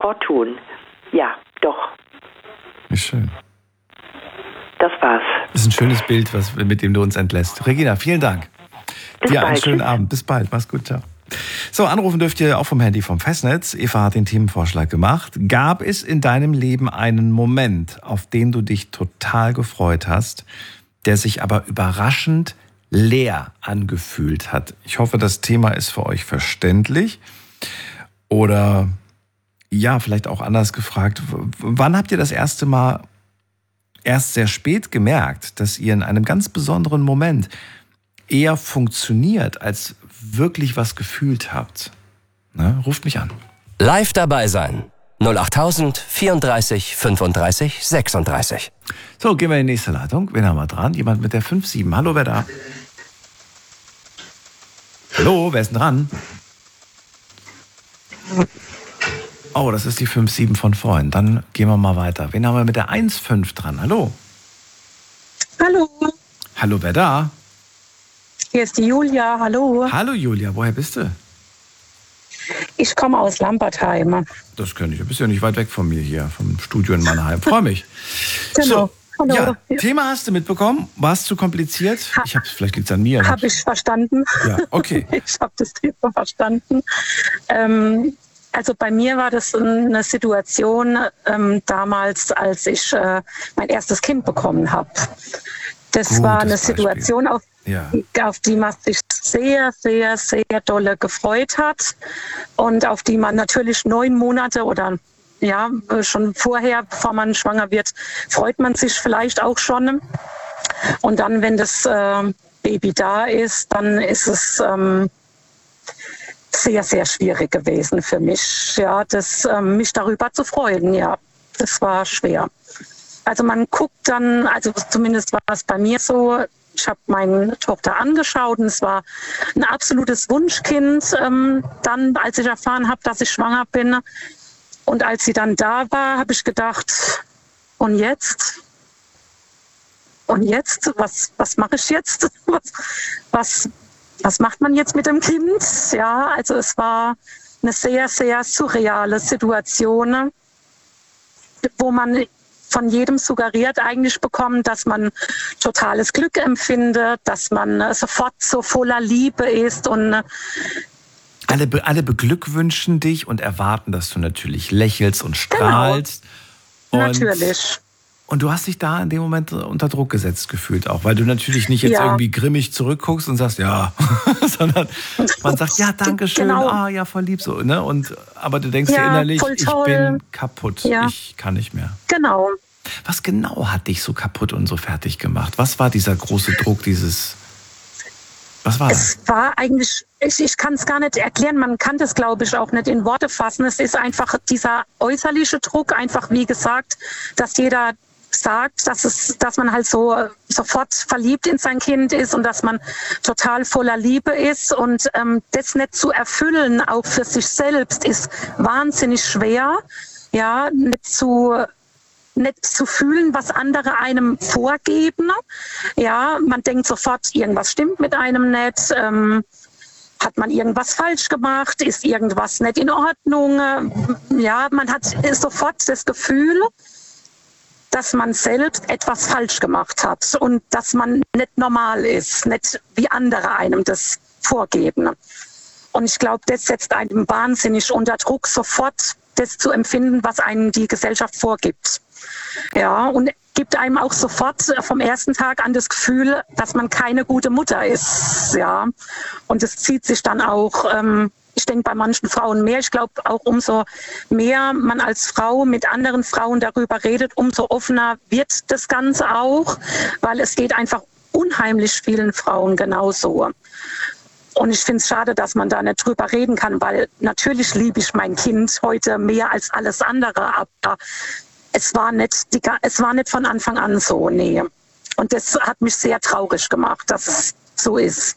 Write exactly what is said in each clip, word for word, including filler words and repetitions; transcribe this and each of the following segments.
sofort tun. Ja, doch. Wie schön. Das war's. Das ist ein schönes Bild, was, mit dem du uns entlässt. Regina, vielen Dank. Bis Dir bald. einen schönen Abend. Bis bald. Mach's gut. Ciao. So, anrufen dürft ihr auch vom Handy vom Festnetz. Eva hat den Themenvorschlag gemacht. Gab es in deinem Leben einen Moment, auf den du dich total gefreut hast, der sich aber überraschend leer angefühlt hat? Ich hoffe, das Thema ist für euch verständlich. Oder ja, vielleicht auch anders gefragt. W- Wann habt ihr das erste Mal erst sehr spät gemerkt, dass ihr in einem ganz besonderen Moment eher funktioniert, als wirklich was gefühlt habt? Ne? Ruft mich an. Live dabei sein. null achttausend vierunddreißig fünfunddreißig sechsunddreißig. So, gehen wir in die nächste Leitung. Wen haben wir dran? Jemand mit der fünf sieben. Hallo, wer da? Hallo, wer ist denn dran? Oh, das ist die fünf sieben von vorhin. Dann gehen wir mal weiter. Wen haben wir mit der eins fünf dran? Hallo. Hallo, Hallo, wer da? hier ist die Julia. Hallo. Hallo, Julia. Woher bist du? Ich komme aus Lampertheim. Das könnte ich. Du bist ja nicht weit weg von mir hier, vom Studio in Mannheim. Freue mich. Genau. So, Hallo. ja, Thema hast du mitbekommen? War es zu kompliziert? Ha- Ich hab's, vielleicht liegt es an mir. Habe ich verstanden. Ja, okay. Ich habe das Thema verstanden. Ähm, also bei mir war das eine Situation ähm, damals, als ich äh, mein erstes Kind bekommen habe. Das Gutes war eine Beispiel. Situation, auf, Ja. auf die man sich sehr, sehr, sehr dolle gefreut hat und auf die man natürlich neun Monate oder ja, schon vorher, bevor man schwanger wird, freut man sich vielleicht auch schon. Und dann, wenn das äh, Baby da ist, dann ist es ähm, sehr, sehr schwierig gewesen für mich, ja, das, ähm, mich darüber zu freuen. Ja, das war schwer. Also man guckt dann, also zumindest war es bei mir so, ich habe meine Tochter angeschaut und es war ein absolutes Wunschkind. Ähm, dann, als ich erfahren habe, dass ich schwanger bin und als sie dann da war, habe ich gedacht, und jetzt? Und jetzt? Was, was mache ich jetzt? Was, was, was macht man jetzt mit dem Kind? Ja, also es war eine sehr, sehr surreale Situation, wo man von jedem suggeriert eigentlich bekommen, dass man totales Glück empfindet, dass man äh, sofort so voller Liebe ist und äh, Alle, be- alle beglückwünschen dich und erwarten, dass du natürlich lächelst und strahlst. Und, natürlich. und du hast dich da in dem Moment unter Druck gesetzt gefühlt auch, weil du natürlich nicht jetzt Ja. irgendwie grimmig zurückguckst und sagst, ja, sondern man sagt, ja, danke schön, Genau. ah, ja, voll lieb so, ne? Und, aber du denkst Ja, dir innerlich, voll ich toll. bin kaputt, Ja. ich kann nicht mehr. Genau. Was genau hat dich so kaputt und so fertig gemacht? Was war dieser große Druck, dieses, was war das? Es war eigentlich, ich, ich kann es gar nicht erklären, man kann das, glaube ich, auch nicht in Worte fassen. Es ist einfach dieser äußerliche Druck, einfach wie gesagt, dass jeder sagt, dass es, dass man halt so äh, sofort verliebt in sein Kind ist und dass man total voller Liebe ist und ähm, das nicht zu erfüllen, auch für sich selbst, ist wahnsinnig schwer. Ja, nicht zu nicht zu fühlen, was andere einem vorgeben. Ja, man denkt sofort, irgendwas stimmt mit einem nicht. Ähm, hat man irgendwas falsch gemacht? Ist irgendwas nicht in Ordnung? Ja, man hat sofort das Gefühl, dass man selbst etwas falsch gemacht hat und dass man nicht normal ist, nicht wie andere einem das vorgeben. Und ich glaube, das setzt einem wahnsinnig unter Druck, sofort das zu empfinden, was einem die Gesellschaft vorgibt. Ja, und gibt einem auch sofort vom ersten Tag an das Gefühl, dass man keine gute Mutter ist. Ja, und es zieht sich dann auch, ähm, ich denke bei manchen Frauen mehr. Ich glaube auch, umso mehr man als Frau mit anderen Frauen darüber redet, umso offener wird das Ganze auch, weil es geht einfach unheimlich vielen Frauen genauso. Und ich finde es schade, dass man da nicht drüber reden kann, weil natürlich liebe ich mein Kind heute mehr als alles andere, aber es war nicht, die, es war nicht von Anfang an so, nee. Und das hat mich sehr traurig gemacht, dass es so ist.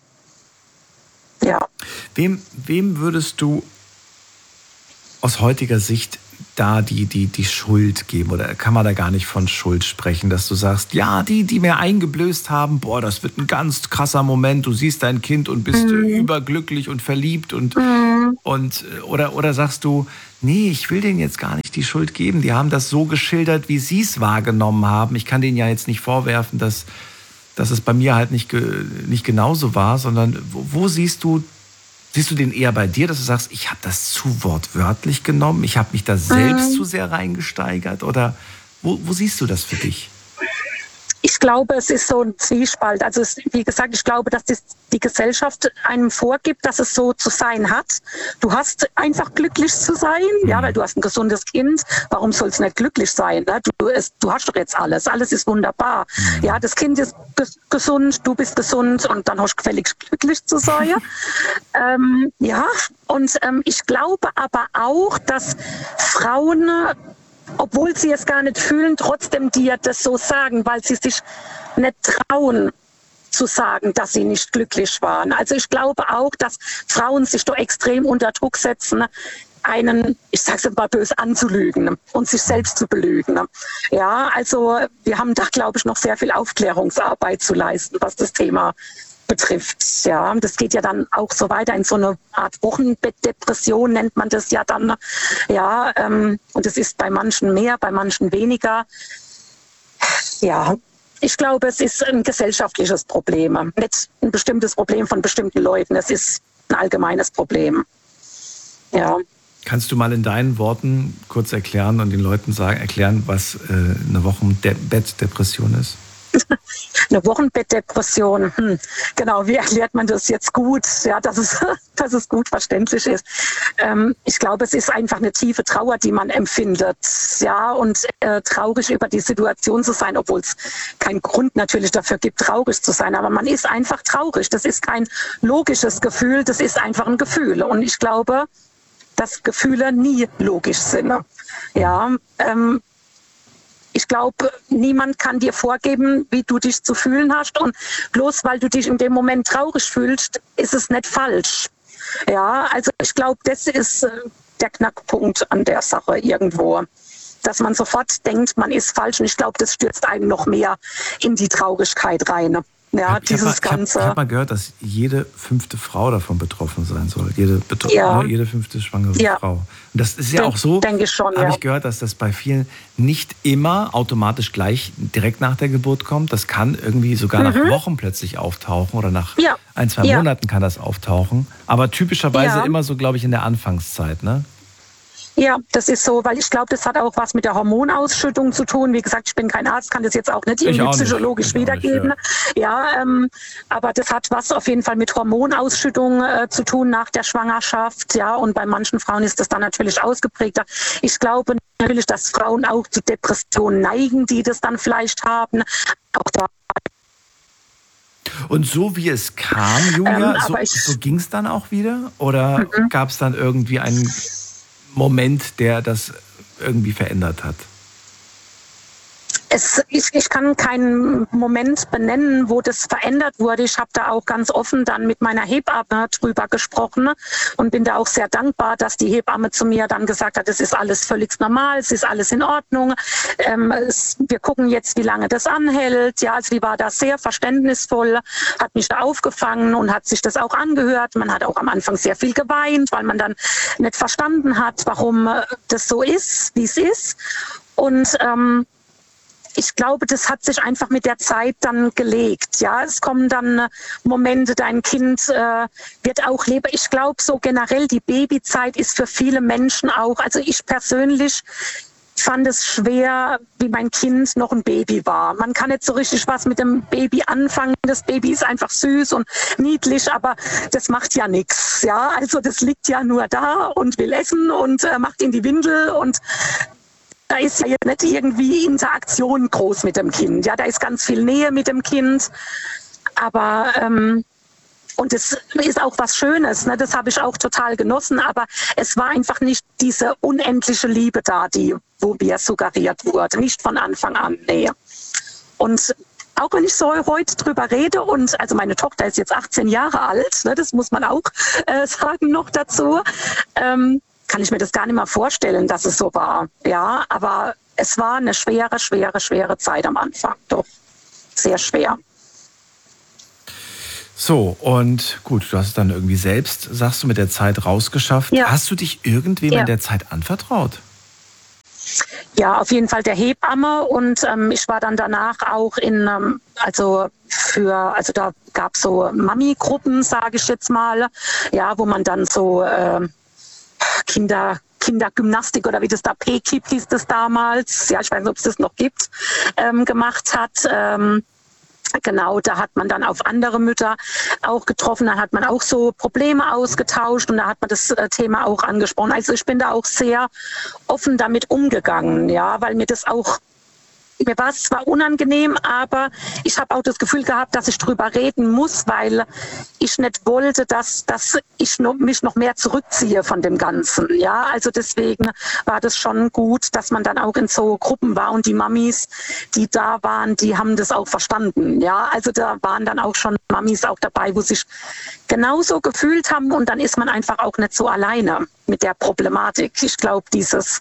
Ja. Wem, wem würdest du aus heutiger Sicht da die, die, die Schuld geben? Oder kann man da gar nicht von Schuld sprechen, dass du sagst, ja, die, die mir eingeblößt haben, boah, das wird ein ganz krasser Moment, du siehst dein Kind und bist mhm. überglücklich und verliebt und, mhm. und oder, oder sagst du, nee, ich will denen jetzt gar nicht die Schuld geben, die haben das so geschildert, wie sie es wahrgenommen haben. Ich kann denen ja jetzt nicht vorwerfen, dass, dass es bei mir halt nicht, ge, nicht genauso war, sondern wo, wo siehst du, Siehst du den eher bei dir, dass du sagst, ich habe das zu wortwörtlich genommen, ich habe mich da selbst mhm. zu sehr reingesteigert? Oder wo, wo siehst du das für dich? Ich glaube, es ist so ein Zwiespalt. Also es, wie gesagt, ich glaube, dass das die Gesellschaft einem vorgibt, dass es so zu sein hat. Du hast einfach glücklich zu sein, mhm. ja, weil du hast ein gesundes Kind. Warum soll es nicht glücklich sein? Ne? Du, es, du hast doch jetzt alles. Alles ist wunderbar. Mhm. Ja, das Kind ist ges- gesund, du bist gesund und dann hast du gefällig glücklich zu sein. ähm, ja, und ähm, ich glaube aber auch, dass Frauen, obwohl sie es gar nicht fühlen, trotzdem dir das so sagen, weil sie sich nicht trauen zu sagen, dass sie nicht glücklich waren. Also ich glaube auch, dass Frauen sich da extrem unter Druck setzen, einen, ich sage es mal böse, anzulügen und sich selbst zu belügen. Ja, also wir haben da, glaube ich, noch sehr viel Aufklärungsarbeit zu leisten, was das Thema betrifft. Ja, das geht ja dann auch so weiter in so eine Art Wochenbettdepression, nennt man das ja dann. Ja, ähm, und es ist bei manchen mehr, bei manchen weniger. Ja, ich glaube, es ist ein gesellschaftliches Problem, nicht ein bestimmtes Problem von bestimmten Leuten. Es ist ein allgemeines Problem. Ja. Kannst du mal in deinen Worten kurz erklären und den Leuten sagen, erklären, was äh, eine Wochenbettdepression ist? Eine Wochenbettdepression, hm. Genau, wie erklärt man das jetzt gut, ja, dass es, dass es gut verständlich ist. Ähm, ich glaube, es ist einfach eine tiefe Trauer, die man empfindet, ja, und äh, traurig über die Situation zu sein, obwohl es keinen Grund natürlich dafür gibt, traurig zu sein, aber man ist einfach traurig. Das ist kein logisches Gefühl, das ist einfach ein Gefühl. Und ich glaube, dass Gefühle nie logisch sind. Ja, ähm, ich glaube, niemand kann dir vorgeben, wie du dich zu fühlen hast. Und bloß weil du dich in dem Moment traurig fühlst, ist es nicht falsch. Ja, also ich glaube, das ist der Knackpunkt an der Sache irgendwo. Dass man sofort denkt, man ist falsch. Und ich glaube, das stürzt einen noch mehr in die Traurigkeit rein. Ja, ich dieses habe hab, Ganze. Ich habe mal gehört, dass jede fünfte Frau davon betroffen sein soll. Jede, betro- ja. ne, jede fünfte schwangere ja. Frau. Und das ist ja Den, auch so, denke ich schon, habe ja. ich gehört, dass das bei vielen nicht immer automatisch gleich direkt nach der Geburt kommt. Das kann irgendwie sogar mhm. nach Wochen plötzlich auftauchen oder nach ja. ein, zwei ja. Monaten kann das auftauchen. Aber typischerweise ja. immer so, glaube ich, in der Anfangszeit, ne? Ja, das ist so, weil ich glaube, das hat auch was mit der Hormonausschüttung zu tun. Wie gesagt, ich bin kein Arzt, kann das jetzt auch nicht irgendwie auch psychologisch nicht. wiedergeben. Nicht, ja, ja ähm, aber das hat was auf jeden Fall mit Hormonausschüttung äh, zu tun nach der Schwangerschaft. Ja, und bei manchen Frauen ist das dann natürlich ausgeprägter. Ich glaube natürlich, dass Frauen auch zu Depressionen neigen, die das dann vielleicht haben. Auch da. Und so wie es kam, Julia, ähm, so, so ging es dann auch wieder? Oder mhm. gab es dann irgendwie einen Moment, der das irgendwie verändert hat? Es, ich, ich kann keinen Moment benennen, wo das verändert wurde. Ich habe da auch ganz offen dann mit meiner Hebamme drüber gesprochen und bin da auch sehr dankbar, dass die Hebamme zu mir dann gesagt hat, es ist alles völlig normal, es ist alles in Ordnung. Ähm, es, wir gucken jetzt, wie lange das anhält. Ja, also die war da sehr verständnisvoll, hat mich da aufgefangen und hat sich das auch angehört. Man hat auch am Anfang sehr viel geweint, weil man dann nicht verstanden hat, warum das so ist, wie es ist. Und ähm, ich glaube, das hat sich einfach mit der Zeit dann gelegt. Ja, es kommen dann Momente, dein Kind äh, wird auch leben. Ich glaube, so generell die Babyzeit ist für viele Menschen auch, also ich persönlich fand es schwer, wie mein Kind noch ein Baby war. Man kann nicht so richtig was mit dem Baby anfangen. Das Baby ist einfach süß und niedlich, aber das macht ja nichts. Ja, also das liegt ja nur da und will essen und äh, macht in die Windel und da ist ja nicht irgendwie Interaktion groß mit dem Kind. Ja, da ist ganz viel Nähe mit dem Kind. Aber, ähm, und es ist auch was Schönes, ne? Das habe ich auch total genossen. Aber es war einfach nicht diese unendliche Liebe da, die, wo mir suggeriert wurde. Nicht von Anfang an, nee. Und auch wenn ich so heute drüber rede und, also meine Tochter ist jetzt achtzehn Jahre alt, ne? Das muss man auch äh, sagen noch dazu, ähm, kann ich mir das gar nicht mehr vorstellen, dass es so war. Ja, aber es war eine schwere, schwere, schwere Zeit am Anfang. Doch, sehr schwer. So, und gut, du hast es dann irgendwie selbst, sagst du, mit der Zeit rausgeschafft. Ja. Hast du dich irgendwem Ja. in der Zeit anvertraut? Ja, auf jeden Fall der Hebamme und ähm, ich war dann danach auch in, ähm, also für, also da gab es so Mami-Gruppen, sage ich jetzt mal, ja, wo man dann so äh, Kinder, Kindergymnastik oder wie das da, P-Kip hieß das damals, ja, ich weiß nicht, ob es das noch gibt, ähm, gemacht hat. Ähm, Genau, da hat man dann auf andere Mütter auch getroffen, da hat man auch so Probleme ausgetauscht und da hat man das äh, Thema auch angesprochen. Also ich bin da auch sehr offen damit umgegangen, ja, weil mir das auch, mir war es zwar unangenehm, aber ich habe auch das Gefühl gehabt, dass ich drüber reden muss, weil ich nicht wollte, dass, dass ich noch, mich noch mehr zurückziehe von dem Ganzen. Ja, also deswegen war das schon gut, dass man dann auch in so Gruppen war und die Mamis, die da waren, die haben das auch verstanden. Ja, also da waren dann auch schon Mamis auch dabei, wo sich genauso gefühlt haben und dann ist man einfach auch nicht so alleine mit der Problematik. Ich glaube, dieses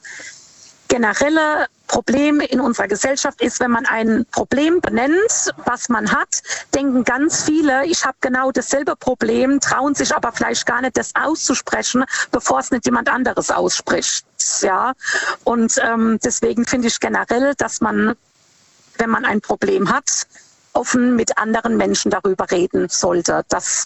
generelle Problem in unserer Gesellschaft ist, wenn man ein Problem benennt, was man hat, denken ganz viele, ich habe genau dasselbe Problem, trauen sich aber vielleicht gar nicht, das auszusprechen, bevor es nicht jemand anderes ausspricht. Ja? Und ähm, deswegen finde ich generell, dass man, wenn man ein Problem hat, offen mit anderen Menschen darüber reden sollte. Dass,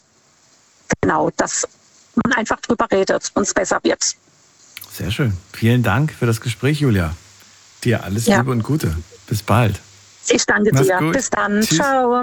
genau, dass man einfach drüber redet und es besser wird. Sehr schön. Vielen Dank für das Gespräch, Julia. Dir alles Ja. Liebe und Gute. Bis bald. Ich danke Mach's dir. gut. Bis dann. Tschüss. Ciao.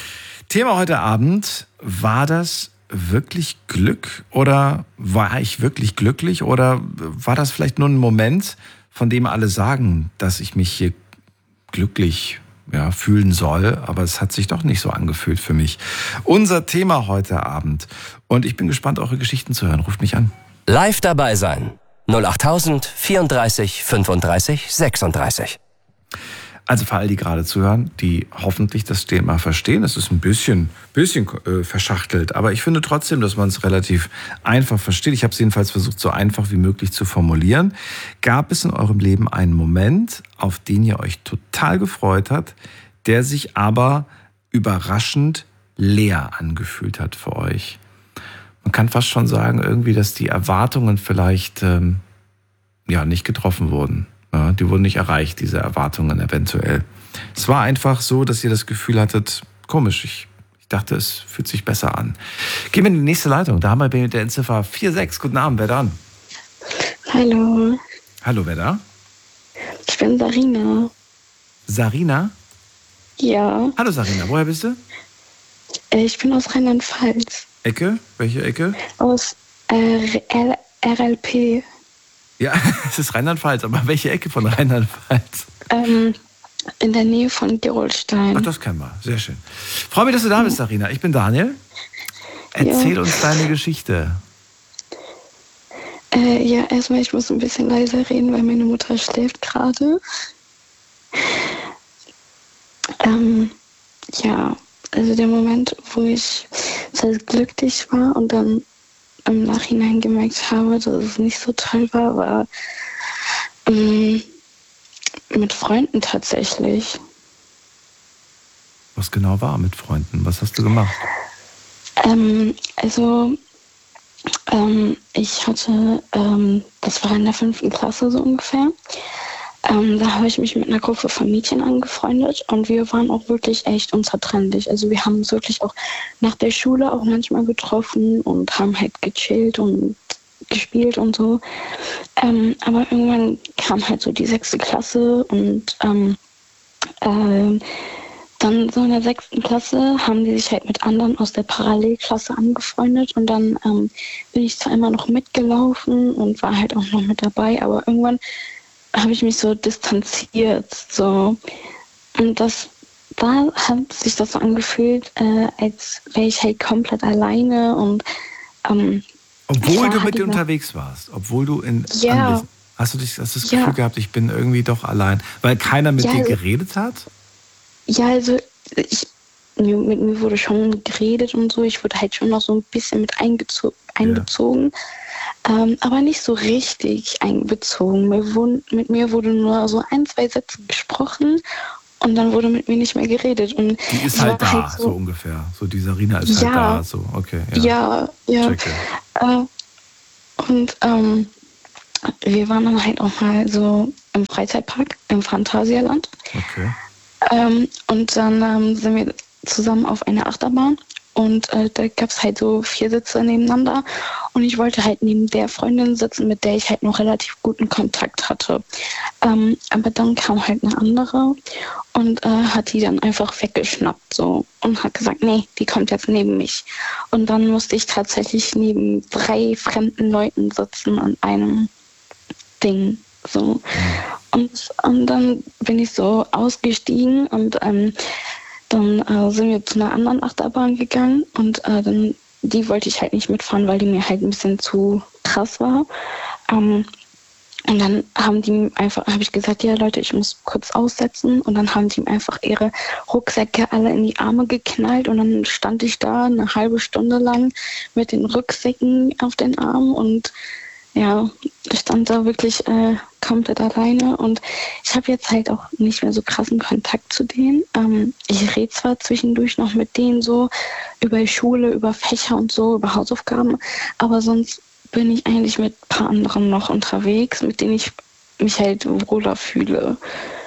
Thema heute Abend, war das wirklich Glück oder war ich wirklich glücklich oder war das vielleicht nur ein Moment, von dem alle sagen, dass ich mich hier glücklich ja, fühlen soll, aber es hat sich doch nicht so angefühlt für mich. Unser Thema heute Abend und ich bin gespannt, eure Geschichten zu hören. Ruft mich an. Live dabei sein. null acht vierunddreißig fünfunddreißig sechsunddreißig. Also für all die gerade zuhören, die hoffentlich das Thema verstehen. Es ist ein bisschen, bisschen äh, verschachtelt, aber ich finde trotzdem, dass man es relativ einfach versteht. Ich habe es jedenfalls versucht, so einfach wie möglich zu formulieren. Gab es in eurem Leben einen Moment, auf den ihr euch total gefreut habt, der sich aber überraschend leer angefühlt hat für euch? Man kann fast schon sagen, irgendwie, dass die Erwartungen vielleicht ähm, ja, nicht getroffen wurden. Ja, die wurden nicht erreicht, diese Erwartungen eventuell. Es war einfach so, dass ihr das Gefühl hattet, komisch, ich, ich dachte, es fühlt sich besser an. Gehen wir in die nächste Leitung. Da haben wir mit der Endziffer vier sechs. Guten Abend, wer dran? Hallo, Hallo, wer da? ich bin Sarina. Sarina? Ja, Hallo Sarina, woher bist du? äh, ich bin aus Rheinland-Pfalz, Ecke? Welche Ecke? aus äh, R- RLP. Ja, es ist Rheinland-Pfalz, aber welche Ecke von Rheinland-Pfalz? Ähm, in der Nähe von Gerolstein. Ach, das kennen wir. Sehr schön. Freue mich, dass du da bist, Sarina. Ich bin Daniel. Erzähl Ja. uns deine Geschichte. Äh, ja, erstmal, ich muss ein bisschen leiser reden, weil meine Mutter schläft gerade. Ähm, ja, also der Moment, wo ich sehr glücklich war und dann im Nachhinein gemerkt habe, dass es nicht so toll war, war ähm, mit Freunden tatsächlich. Was genau war mit Freunden? Was hast du gemacht? Ähm, also ähm, ich hatte, ähm, das war in der fünften Klasse so ungefähr, ähm, da habe ich mich mit einer Gruppe von Mädchen angefreundet und wir waren auch wirklich echt unzertrennlich. Also wir haben uns wirklich auch nach der Schule auch manchmal getroffen und haben halt gechillt und gespielt und so. Ähm, aber irgendwann kam halt so die sechste Klasse und ähm, ähm, dann so in der sechsten Klasse haben die sich halt mit anderen aus der Parallelklasse angefreundet und dann ähm, bin ich zwar immer noch mitgelaufen und war halt auch noch mit dabei, aber irgendwann habe ich mich so distanziert, so. Und das, da hat sich das so angefühlt, äh, als wäre ich halt komplett alleine und ähm, Obwohl war du halt mit dir immer- unterwegs warst, obwohl du in Ja. Anwesen- hast du dich, hast du das Ja. Gefühl gehabt, ich bin irgendwie doch allein, weil keiner mit Ja, dir also- geredet hat? Ja, also ich, mir- mit mir wurde schon geredet und so. Ich wurde halt schon noch so ein bisschen mit eingezo- einbezogen. Ähm, aber nicht so richtig einbezogen. Mir wurden, mit mir wurde nur so ein, zwei Sätze gesprochen und dann wurde mit mir nicht mehr geredet. Und Die ist ich halt war da, so, ungefähr. So, die Sarina ist Ja. halt da, so, okay. Ja, Ja, ja. checke. Äh, und ähm, wir waren dann halt auch mal so im Freizeitpark im Phantasialand. Okay. Ähm, und dann ähm, sind wir zusammen auf einer Achterbahn und äh, da gab es halt so vier Sitze nebeneinander und ich wollte halt neben der Freundin sitzen, mit der ich halt noch relativ guten Kontakt hatte. Ähm, aber dann kam halt eine andere und äh, hat die dann einfach weggeschnappt so und hat gesagt, nee, die kommt jetzt neben mich. Und dann musste ich tatsächlich neben drei fremden Leuten sitzen an einem Ding. So. Und, und dann bin ich so ausgestiegen und ähm, dann äh, sind wir zu einer anderen Achterbahn gegangen und äh, dann die wollte ich halt nicht mitfahren, weil die mir halt ein bisschen zu krass war. Ähm, und dann haben die einfach, habe ich gesagt, ja Leute, ich muss kurz aussetzen und dann haben die ihm einfach ihre Rucksäcke alle in die Arme geknallt und dann stand ich da eine halbe Stunde lang mit den Rucksäcken auf den Armen und ja, ich stand da wirklich äh, komplett alleine und ich habe jetzt halt auch nicht mehr so krassen Kontakt zu denen. Ähm, ich rede zwar zwischendurch noch mit denen so über Schule, über Fächer und so, über Hausaufgaben, aber sonst bin ich eigentlich mit ein paar anderen noch unterwegs, mit denen ich mich halt wohler fühle.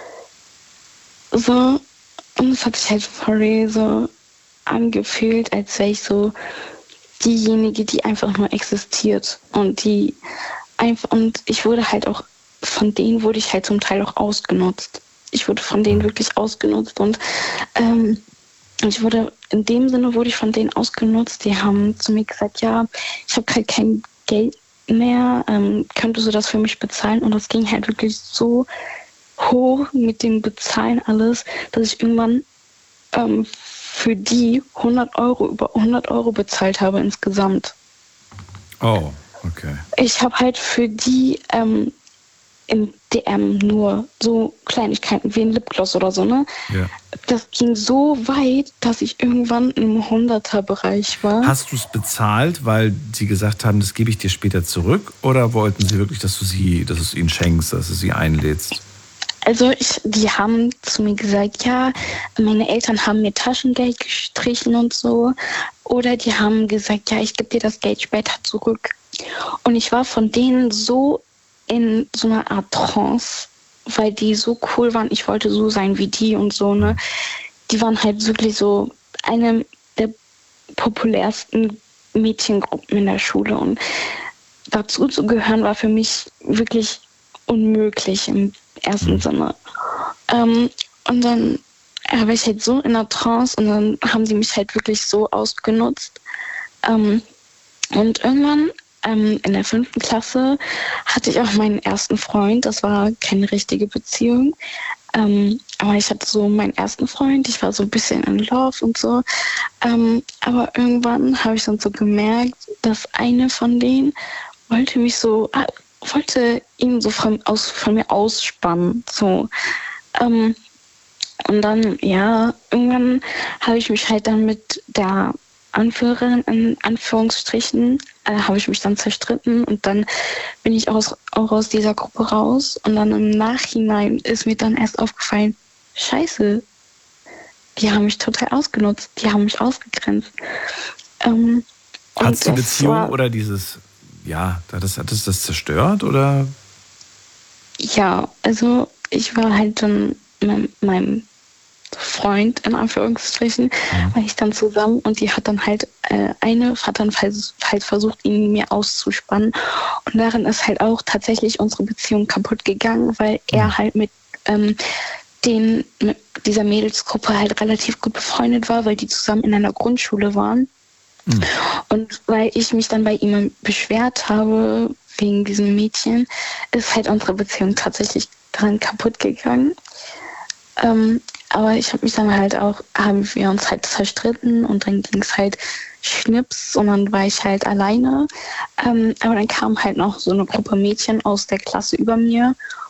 So, und es hat sich halt voll so angefühlt, als wäre ich so diejenige, die einfach nur existiert und die einfach, und ich wurde halt auch, von denen wurde ich halt zum Teil auch ausgenutzt. Ich wurde von denen wirklich ausgenutzt und ähm, ich wurde, in dem Sinne wurde ich von denen ausgenutzt. Die haben zu mir gesagt, ja, ich habe halt kein Geld mehr, ähm, könntest du das für mich bezahlen? Und das ging halt wirklich so hoch mit dem Bezahlen alles, dass ich irgendwann ähm, für die hundert Euro, über hundert Euro bezahlt habe insgesamt. Oh, okay. Ich habe halt für die ähm, im D M nur so Kleinigkeiten wie ein Lipgloss oder so, ne? Ja. Das ging so weit, dass ich irgendwann im Hunderter-Bereich war. Hast du es bezahlt, weil sie gesagt haben, das gebe ich dir später zurück? Oder wollten sie wirklich, dass du sie, dass du es ihnen schenkst, dass du sie einlädst? Also ich, die haben zu mir gesagt, ja, meine Eltern haben mir Taschengeld gestrichen und so. Oder die haben gesagt, ja, ich gebe dir das Geld später zurück. Und ich war von denen so in so einer Art Trance, weil die so cool waren. Ich wollte so sein wie die und so, ne. Die waren halt wirklich so eine der populärsten Mädchengruppen in der Schule. Und dazu zu gehören war für mich wirklich unmöglich im ersten Sinne. Ähm, und dann war ich halt so in der Trance und dann haben sie mich halt wirklich so ausgenutzt. Ähm, und irgendwann ähm, in der fünften Klasse hatte ich auch meinen ersten Freund. Das war keine richtige Beziehung. Ähm, aber ich hatte so meinen ersten Freund. Ich war so ein bisschen in Love und so. Ähm, aber irgendwann habe ich dann so gemerkt, dass eine von denen wollte mich so... Ah, wollte ihn so von, aus, von mir ausspannen. So. Ähm, und dann, ja, irgendwann habe ich mich halt dann mit der Anführerin, in Anführungsstrichen, äh, habe ich mich dann zerstritten und dann bin ich aus, auch aus dieser Gruppe raus und dann im Nachhinein ist mir dann erst aufgefallen, scheiße, die haben mich total ausgenutzt, die haben mich ausgegrenzt. Ähm, Hat es die Beziehung war, oder dieses... Ja, hat das, hat das das zerstört, oder? Ja, also ich war halt dann mit meinem Freund, in Anführungsstrichen, mhm. war ich dann zusammen und die hat dann halt, äh, eine hat dann halt versucht, ihn mir auszuspannen und darin ist halt auch tatsächlich unsere Beziehung kaputt gegangen, weil mhm. er halt mit ähm, den, mit dieser Mädelsgruppe halt relativ gut befreundet war, weil die zusammen in einer Grundschule waren. Mhm. Und weil ich mich dann bei ihm beschwert habe wegen diesem Mädchen, ist halt unsere Beziehung tatsächlich dran kaputt gegangen. Ähm, aber ich habe mich dann halt auch, haben wir uns halt zerstritten und dann ging es halt schnips und dann war ich halt alleine. Ähm, aber dann kam halt noch so eine Gruppe Mädchen aus der Klasse über mir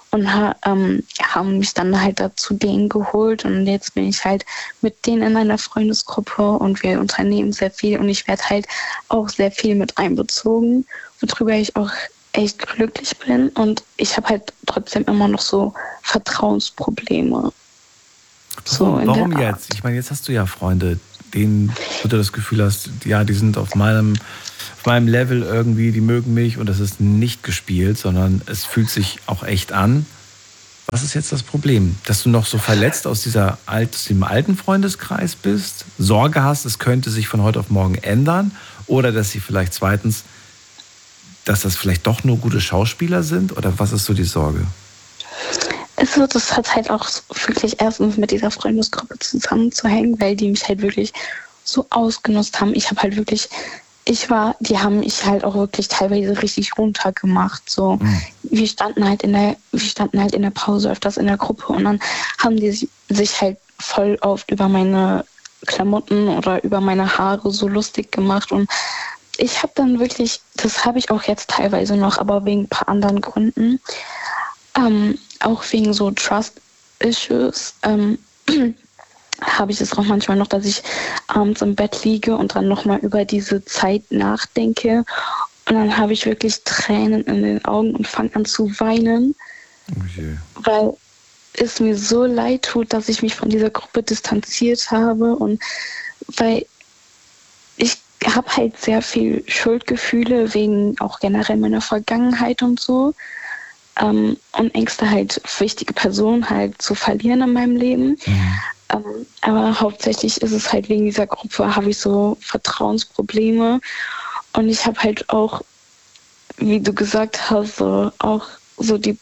und ha, ähm, haben mich dann halt dazu denen geholt und jetzt bin ich halt mit denen in einer Freundesgruppe und wir unternehmen sehr viel und ich werde halt auch sehr viel mit einbezogen, worüber ich auch echt glücklich bin und ich habe halt trotzdem immer noch so Vertrauensprobleme. So, warum jetzt? Ich meine, jetzt hast du ja Freunde, denen du das Gefühl hast, ja, die sind auf meinem, auf meinem Level irgendwie, die mögen mich und das ist nicht gespielt, sondern es fühlt sich auch echt an. Was ist jetzt das Problem? Dass du noch so verletzt aus, dieser alt, aus dem alten Freundeskreis bist, Sorge hast, es könnte sich von heute auf morgen ändern oder dass sie vielleicht zweitens, dass das vielleicht doch nur gute Schauspieler sind oder was ist so die Sorge? Also das hat halt auch wirklich erstens mit dieser Freundesgruppe zusammenzuhängen, weil die mich halt wirklich so ausgenutzt haben. Ich habe halt wirklich, ich war, die haben mich halt auch wirklich teilweise richtig runtergemacht. So, mhm. wir standen halt in der, wir standen halt in der Pause öfters in der Gruppe und dann haben die sich halt voll oft über meine Klamotten oder über meine Haare so lustig gemacht und ich habe dann wirklich, das habe ich auch jetzt teilweise noch, aber wegen ein paar anderen Gründen, ähm, auch wegen so Trust-Issues, ähm, habe ich es auch manchmal noch, dass ich abends im Bett liege und dann nochmal über diese Zeit nachdenke und dann habe ich wirklich Tränen in den Augen und fange an zu weinen, okay. weil es mir so leid tut, dass ich mich von dieser Gruppe distanziert habe und weil ich habe halt sehr viel Schuldgefühle wegen auch generell meiner Vergangenheit und so ähm, und Ängste halt wichtige Personen halt zu verlieren in meinem Leben. Mhm. Ähm, aber hauptsächlich ist es halt wegen dieser Gruppe, habe ich so Vertrauensprobleme und ich habe halt auch, wie du gesagt hast, so, auch so die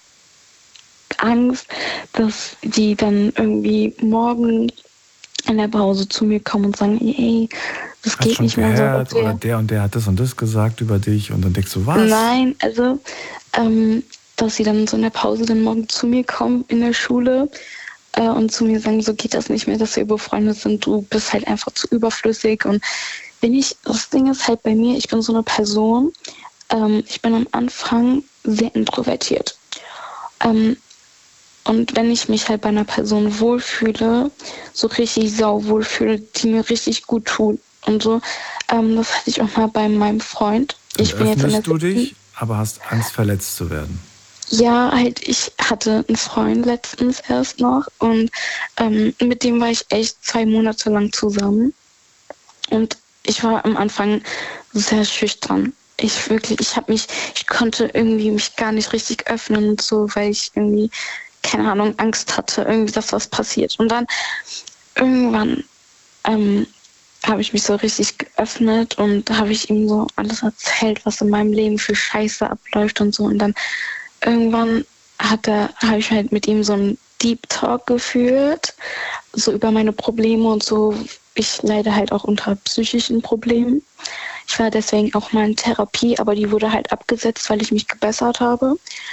Angst, dass die dann irgendwie morgen in der Pause zu mir kommen und sagen, ey, das hat geht schon nicht mehr gehört, so. Oder der und der hat das und das gesagt über dich und dann denkst du, was? Nein, also, ähm, dass sie dann so in der Pause dann morgen zu mir kommen in der Schule äh, und zu mir sagen, so geht das nicht mehr, dass wir befreundet sind, du bist halt einfach zu überflüssig und wenn ich, das Ding ist halt bei mir, ich bin so eine Person, ähm, ich bin am Anfang sehr introvertiert. Ähm, Und wenn ich mich halt bei einer Person wohlfühle, so richtig sau wohlfühle, die mir richtig gut tut und so, ähm, das hatte ich auch mal bei meinem Freund. Dann ich bin jetzt in der du dich, aber hast Angst, verletzt zu werden. Ja, halt, ich hatte einen Freund letztens erst noch und ähm, mit dem war ich echt zwei Monate lang zusammen. Und ich war am Anfang sehr schüchtern. Ich wirklich, ich habe mich, ich konnte irgendwie mich gar nicht richtig öffnen und so, weil ich irgendwie keine Ahnung, Angst hatte, irgendwie, dass was passiert. Und dann irgendwann ähm, habe ich mich so richtig geöffnet und da habe ich ihm so alles erzählt, was in meinem Leben für Scheiße abläuft und so. Und dann irgendwann hat er, habe ich halt mit ihm so einen Deep Talk geführt, so über meine Probleme und so. Ich leide halt auch unter psychischen Problemen. Ich war deswegen auch mal in Therapie, aber die wurde halt abgesetzt, weil ich mich gebessert habe.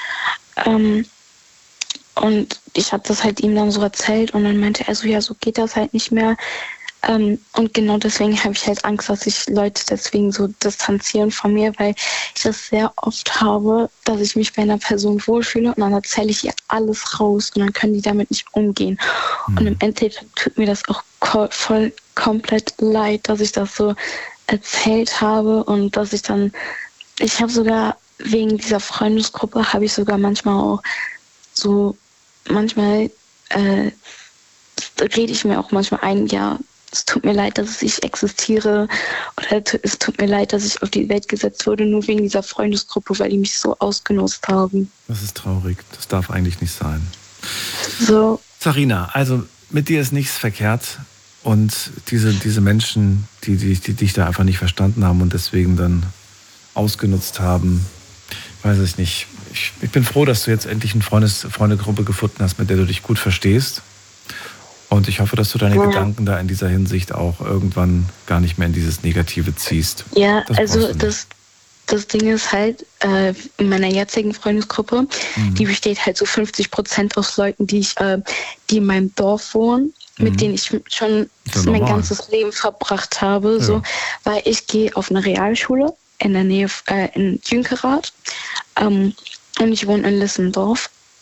Ähm, Und ich habe das halt ihm dann so erzählt und dann meinte er so, ja, so geht das halt nicht mehr. Ähm, und genau deswegen habe ich halt Angst, dass sich Leute deswegen so distanzieren von mir, weil ich das sehr oft habe, dass ich mich bei einer Person wohlfühle und dann erzähle ich ihr alles raus und dann können die damit nicht umgehen. Mhm. Und im Endeffekt tut mir das auch ko- voll komplett leid, dass ich das so erzählt habe und dass ich dann, ich habe sogar wegen dieser Freundesgruppe, habe ich sogar manchmal auch so manchmal äh, rede ich mir auch manchmal ein, ja, es tut mir leid, dass ich existiere oder es tut mir leid, dass ich auf die Welt gesetzt wurde, nur wegen dieser Freundesgruppe, weil die mich so ausgenutzt haben. Das ist traurig, das darf eigentlich nicht sein. So. Sarina, also mit dir ist nichts verkehrt und diese, diese Menschen, die, die, die dich da einfach nicht verstanden haben und deswegen dann ausgenutzt haben, weiß ich nicht. Ich, ich bin froh, dass du jetzt endlich eine Freundes, Freundegruppe gefunden hast, mit der du dich gut verstehst. Und ich hoffe, dass du deine ja. Gedanken da in dieser Hinsicht auch irgendwann gar nicht mehr in dieses Negative ziehst. Ja, das also das, das Ding ist halt, äh, in meiner jetzigen Freundesgruppe, mhm. die besteht halt so fünfzig Prozent aus Leuten, die ich, äh, die in meinem Dorf wohnen, mhm. mit denen ich schon ja mein normal. ganzes Leben verbracht habe. Ja. So, weil ich gehe auf eine Realschule in der Nähe, äh, in Jünkerath. Ähm, Und ich wohne in Lissendorf.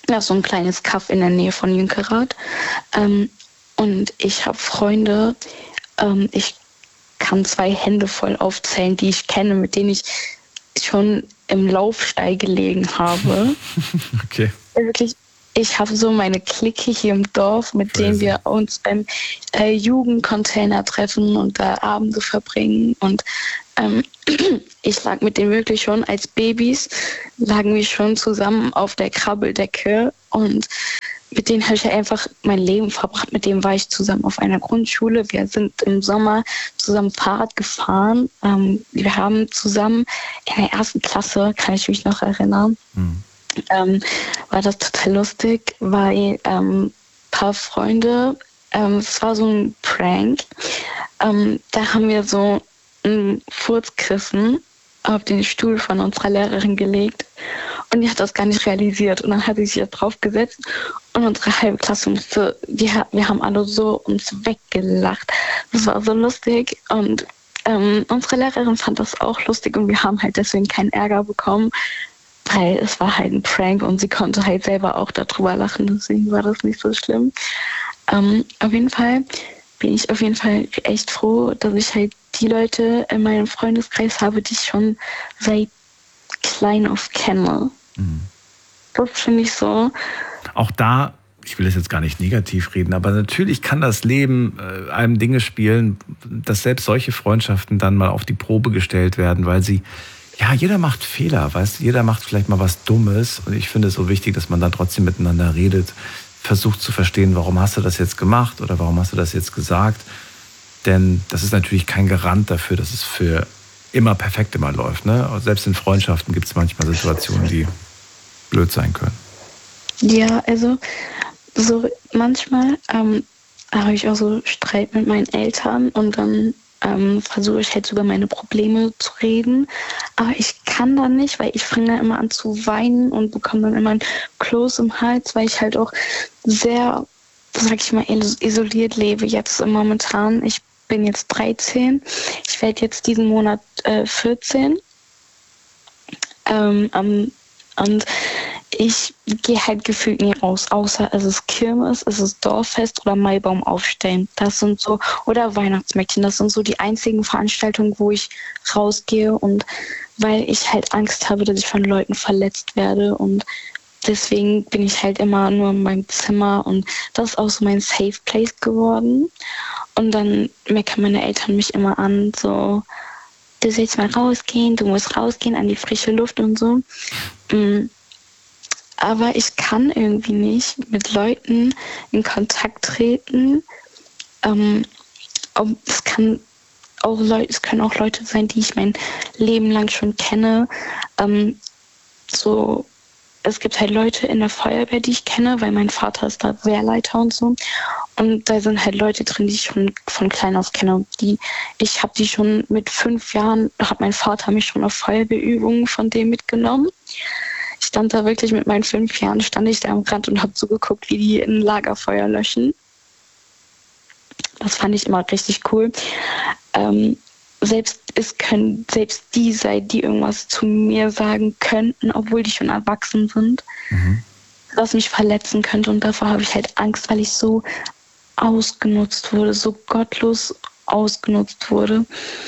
ja, so ein kleines Kaff in der Nähe von Jünkerath. Ähm, und ich habe Freunde, ähm, ich kann zwei Hände voll aufzählen, die ich kenne, mit denen ich schon im Laufstall gelegen habe. Okay. Wirklich, ich habe so meine Clique hier im Dorf, mit denen wir uns beim äh, Jugendcontainer treffen und da Abende verbringen. Und ähm, ich lag mit denen wirklich schon als Babys, lagen wir schon zusammen auf der Krabbeldecke. Und mit denen habe ich einfach mein Leben verbracht. Mit denen war ich zusammen auf einer Grundschule. Wir sind im Sommer zusammen Fahrrad gefahren. Ähm, wir haben zusammen in der ersten Klasse, kann ich mich noch erinnern, mhm. ähm, war das total lustig, weil ähm, ein paar Freunde, ähm, es war so ein Prank, ähm, da haben wir so ein Furzkissen auf den Stuhl von unserer Lehrerin gelegt und die hat das gar nicht realisiert und dann hat sie sich da drauf gesetzt und unsere halbe Klasse musste, die, wir haben alle so uns weggelacht. Das war so lustig und ähm, unsere Lehrerin fand das auch lustig und wir haben halt deswegen keinen Ärger bekommen, weil es war halt ein Prank und sie konnte halt selber auch darüber lachen, deswegen war das nicht so schlimm. Ähm, auf jeden Fall bin ich auf jeden Fall echt froh, dass ich halt die Leute in meinem Freundeskreis habe, die ich schon seit klein auf kenne. Mhm. Das finde ich so. Auch da, ich will das jetzt gar nicht negativ reden, aber natürlich kann das Leben äh, einem Dinge spielen, dass selbst solche Freundschaften dann mal auf die Probe gestellt werden, weil sie, ja, jeder macht Fehler, weißt du, jeder macht vielleicht mal was Dummes und ich finde es so wichtig, dass man dann trotzdem miteinander redet, versucht zu verstehen, warum hast du das jetzt gemacht oder warum hast du das jetzt gesagt. Denn das ist natürlich kein Garant dafür, dass es für immer perfekt immer läuft. Ne? Selbst in Freundschaften gibt es manchmal Situationen, die blöd sein können. Ja, also so manchmal ähm, habe ich auch so Streit mit meinen Eltern und dann ähm, versuche ich halt über meine Probleme zu reden. Aber ich kann dann nicht, weil ich fange dann immer an zu weinen und bekomme dann immer ein Kloß im Hals, weil ich halt auch sehr, sag ich mal, isoliert lebe jetzt momentan. Ich bin jetzt dreizehn. Ich werde jetzt diesen Monat äh, vierzehn. Ähm, um, und ich gehe halt gefühlt nie raus, außer es ist Kirmes, es ist Dorffest oder Maibaum aufstellen. Das sind so, oder Weihnachtsmärkchen, das sind so die einzigen Veranstaltungen, wo ich rausgehe und weil ich halt Angst habe, dass ich von Leuten verletzt werde und deswegen bin ich halt immer nur in meinem Zimmer und das ist auch so mein Safe Place geworden. Und dann meckern meine Eltern mich immer an, so, du sollst mal rausgehen, du musst rausgehen an die frische Luft und so. Aber ich kann irgendwie nicht mit Leuten in Kontakt treten. Ähm, es kann auch Leute, es können auch Leute sein, die ich mein Leben lang schon kenne. Ähm, so, es gibt halt Leute in der Feuerwehr, die ich kenne, weil mein Vater ist da Wehrleiter und so. Und da sind halt Leute drin, die ich schon von klein auf kenne. Die, ich habe die schon mit fünf Jahren, hat mein Vater mich schon auf Feuerwehrübungen von dem mitgenommen. Ich stand da wirklich mit meinen fünf Jahren, stand ich da am Rand und habe zugeguckt, wie die ein Lagerfeuer löschen. Das fand ich immer richtig cool. Ähm, selbst es können selbst die sein, die irgendwas zu mir sagen könnten, obwohl die schon erwachsen sind, mhm. was mich verletzen könnte. Und davor habe ich halt Angst, weil ich so ausgenutzt wurde, so gottlos ausgenutzt wurde.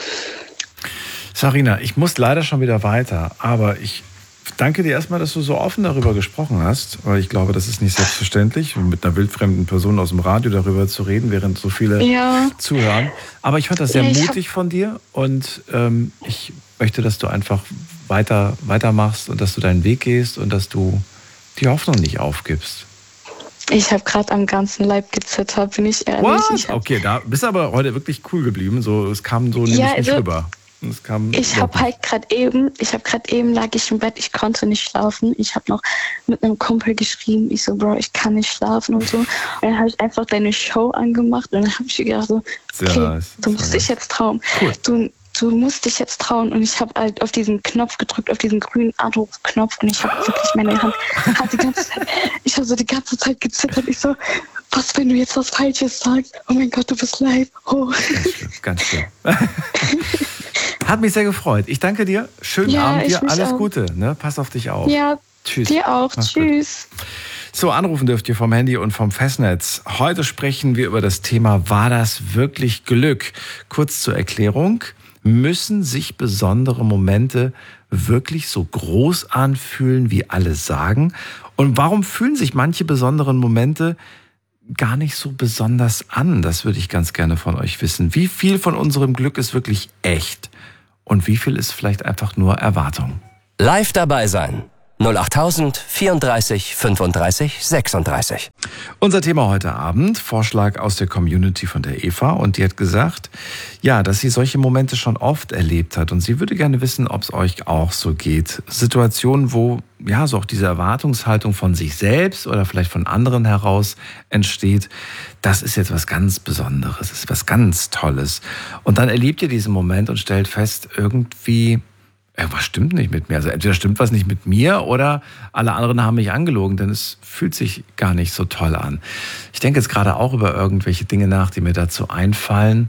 Sarina, ich muss leider schon wieder weiter, aber ich danke dir erstmal, dass du so offen darüber gesprochen hast, weil ich glaube, das ist nicht selbstverständlich, mit einer wildfremden Person aus dem Radio darüber zu reden, während so viele ja. zuhören. Aber ich fand das sehr ja, mutig von dir und ähm, ich möchte, dass du einfach weiter weitermachst und dass du deinen Weg gehst und dass du die Hoffnung nicht aufgibst. Ich habe gerade am ganzen Leib gezittert, bin ich ehrlich. What? Ich okay, da bist du aber heute wirklich cool geblieben. So, es kam so nämlich ja, also, nicht rüber. Es kam ich habe halt gerade eben, ich habe gerade eben lag ich im Bett, ich konnte nicht schlafen. Ich habe noch mit einem Kumpel geschrieben, ich so, Bro, ich kann nicht schlafen und so. Und dann habe ich einfach deine Show angemacht und dann habe ich gedacht so, okay, nice. du musst dich jetzt trauen. Cool. Du, du musst dich jetzt trauen. Und ich habe halt auf diesen Knopf gedrückt, auf diesen grünen Anrufknopf und ich habe wirklich meine Hand, hat die ganze Zeit, ich habe so die ganze Zeit gezittert. Ich so, was, wenn du jetzt was Falsches sagst? Oh mein Gott, du bist live. Oh. Ganz schön, ganz schön. Hat mich sehr gefreut. Ich danke dir. Schönen ja, Abend dir. Alles auch. Gute. Ne? Pass auf dich auf. Ja, tschüss. Dir auch. Mach's Tschüss. Gut. So, anrufen dürft ihr vom Handy und vom Festnetz. Heute sprechen wir über das Thema, war das wirklich Glück? Kurz zur Erklärung, müssen sich besondere Momente wirklich so groß anfühlen, wie alle sagen? Und warum fühlen sich manche besonderen Momente gar nicht so besonders an? Das würde ich ganz gerne von euch wissen. Wie viel von unserem Glück ist wirklich echt? Und wie viel ist vielleicht einfach nur Erwartung? Live dabei sein. null acht tausend vierunddreißig fünfunddreißig sechsunddreißig. Unser Thema heute Abend, Vorschlag aus der Community von der Eva. Und die hat gesagt, ja, dass sie solche Momente schon oft erlebt hat. Und sie würde gerne wissen, ob es euch auch so geht. Situationen, wo ja so auch diese Erwartungshaltung von sich selbst oder vielleicht von anderen heraus entsteht. Das ist jetzt was ganz Besonderes, das ist was ganz Tolles. Und dann erlebt ihr diesen Moment und stellt fest, irgendwie... irgendwas stimmt nicht mit mir. Also entweder stimmt was nicht mit mir oder alle anderen haben mich angelogen, denn es fühlt sich gar nicht so toll an. Ich denke jetzt gerade auch über irgendwelche Dinge nach, die mir dazu einfallen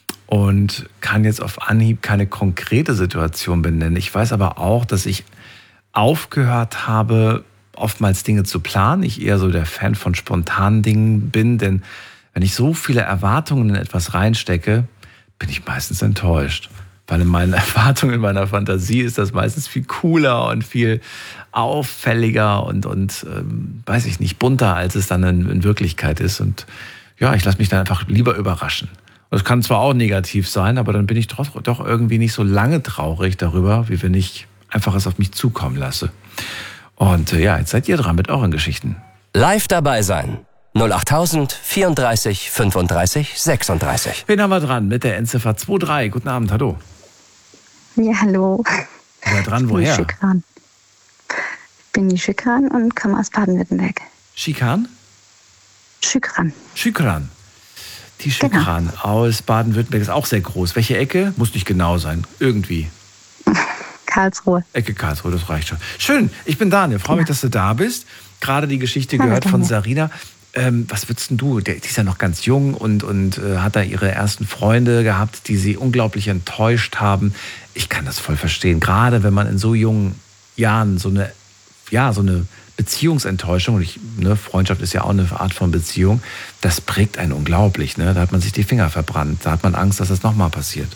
und kann jetzt auf Anhieb keine konkrete Situation benennen. Ich weiß aber auch, dass ich aufgehört habe, oftmals Dinge zu planen. Ich eher so der Fan von spontanen Dingen bin, denn wenn ich so viele Erwartungen in etwas reinstecke, bin ich meistens enttäuscht. Weil in meinen Erwartungen, in meiner Fantasie ist das meistens viel cooler und viel auffälliger und, und ähm, weiß ich nicht, bunter, als es dann in, in Wirklichkeit ist. Und ja, ich lasse mich dann einfach lieber überraschen. Das kann zwar auch negativ sein, aber dann bin ich doch, doch irgendwie nicht so lange traurig darüber, wie wenn ich einfach es auf mich zukommen lasse. Und äh, ja, jetzt seid ihr dran mit euren Geschichten. Live dabei sein. null acht tausend vierunddreißig fünfunddreißig sechsunddreißig. Wen haben wir dran mit der Endziffer zwei drei? Guten Abend, hallo. Ja, hallo. Wer dran, woher? Ich bin Schikran. Ich bin die Schikran und komme aus Baden-Württemberg. Schikan? Schikran. Schikran. Die Schikran genau. Aus Baden-Württemberg ist auch sehr groß. Welche Ecke? Muss nicht genau sein. Irgendwie. Karlsruhe. Ecke Karlsruhe, das reicht schon. Schön, ich bin Daniel. Freue mich, dass du da bist. Gerade die Geschichte Hallo, gehört von Daniel. Sarina. Ähm, was würdest denn du? Die ist ja noch ganz jung und, und äh, hat da ihre ersten Freunde gehabt, die sie unglaublich enttäuscht haben. Ich kann das voll verstehen. Gerade wenn man in so jungen Jahren so eine, ja, so eine Beziehungsenttäuschung, und ich, ne, Freundschaft ist ja auch eine Art von Beziehung, das prägt einen unglaublich. Ne? Da hat man sich die Finger verbrannt. Da hat man Angst, dass das nochmal passiert.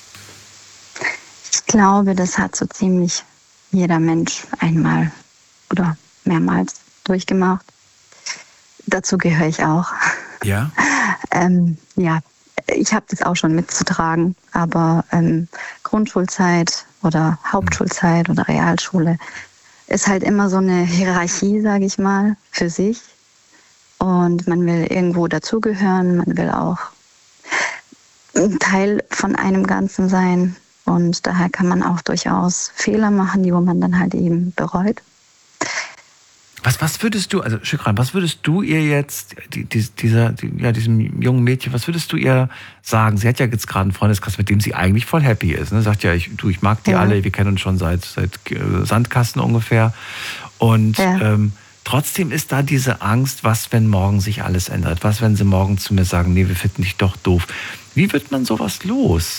Ich glaube, das hat so ziemlich jeder Mensch einmal oder mehrmals durchgemacht. Dazu gehöre ich auch. Ja? ähm, ja, ich habe das auch schon mitzutragen, aber ähm, Grundschulzeit oder Hauptschulzeit oder Realschule ist halt immer so eine Hierarchie, sage ich mal, für sich. Und man will irgendwo dazugehören, man will auch ein Teil von einem Ganzen sein. Und daher kann man auch durchaus Fehler machen, die wo man dann halt eben bereut. Was, was würdest du, also Schikran, was würdest du ihr jetzt, die, die, dieser, die, ja, diesem jungen Mädchen, was würdest du ihr sagen? Sie hat ja jetzt gerade einen Freundeskreis, mit dem sie eigentlich voll happy ist. Ne? Sagt ja, ich, du, ich mag die ja. alle, wir kennen uns schon seit, seit äh, Sandkasten ungefähr. Und ja. ähm, trotzdem ist da diese Angst, was, wenn morgen sich alles ändert? Was, wenn sie morgen zu mir sagen, nee, wir finden dich doch doof? Wie wird man sowas los?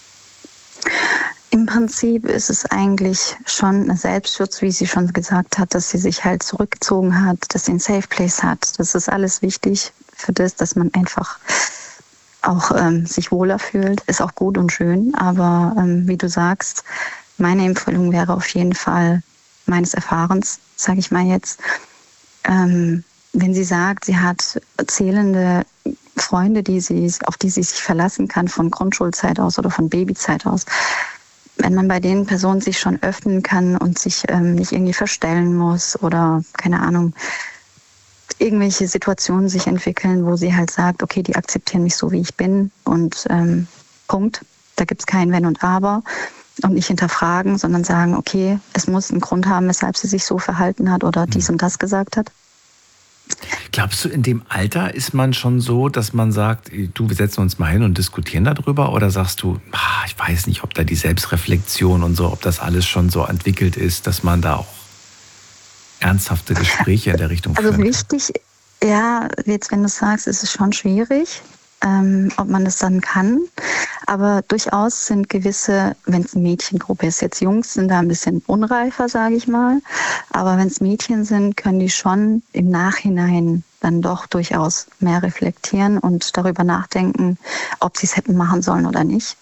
Im Prinzip ist es eigentlich schon ein Selbstschutz, wie sie schon gesagt hat, dass sie sich halt zurückgezogen hat, dass sie einen Safe Place hat. Das ist alles wichtig für das, dass man einfach auch ähm, sich wohler fühlt. Ist auch gut und schön, aber ähm, wie du sagst, meine Empfehlung wäre auf jeden Fall meines Erfahrens, sage ich mal jetzt, ähm, wenn sie sagt, sie hat zählende Freunde, die sie, auf die sie sich verlassen kann, von Grundschulzeit aus oder von Babyzeit aus, wenn man bei den Personen sich schon öffnen kann und sich ähm, nicht irgendwie verstellen muss oder, keine Ahnung, irgendwelche Situationen sich entwickeln, wo sie halt sagt, okay, die akzeptieren mich so, wie ich bin und ähm, Punkt. Da gibt es kein Wenn und Aber und nicht hinterfragen, sondern sagen, okay, es muss einen Grund haben, weshalb sie sich so verhalten hat oder dies und das gesagt hat. Glaubst du, in dem Alter ist man schon so, dass man sagt, du, wir setzen uns mal hin und diskutieren darüber? Oder sagst du, ach, ich weiß nicht, ob da die Selbstreflexion und so, ob das alles schon so entwickelt ist, dass man da auch ernsthafte Gespräche in der Richtung führen Also kann? wichtig, ja, jetzt wenn du sagst, ist es schon schwierig. ähm, ob man das dann kann. Aber durchaus sind gewisse, wenn es eine Mädchengruppe ist, jetzt Jungs sind da ein bisschen unreifer, sage ich mal. Aber wenn es Mädchen sind, können die schon im Nachhinein dann doch durchaus mehr reflektieren und darüber nachdenken, ob sie es hätten machen sollen oder nicht.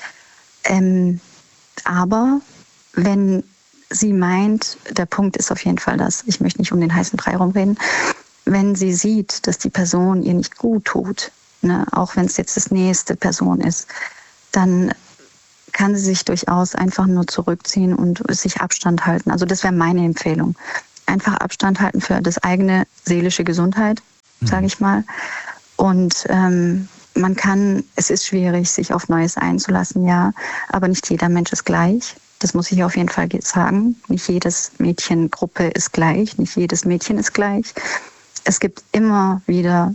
Ähm, aber wenn sie meint, der Punkt ist auf jeden Fall das, ich möchte nicht um den heißen Brei rumreden, wenn sie sieht, dass die Person ihr nicht gut tut, ne, auch wenn es jetzt das nächste Person ist, dann kann sie sich durchaus einfach nur zurückziehen und sich Abstand halten. Also das wäre meine Empfehlung. Einfach Abstand halten für das eigene seelische Gesundheit, mhm. sage ich mal. Und ähm, man kann, es ist schwierig, sich auf Neues einzulassen, ja, aber nicht jeder Mensch ist gleich. Das muss ich auf jeden Fall sagen. Nicht jedes Mädchengruppe ist gleich, nicht jedes Mädchen ist gleich. Es gibt immer wieder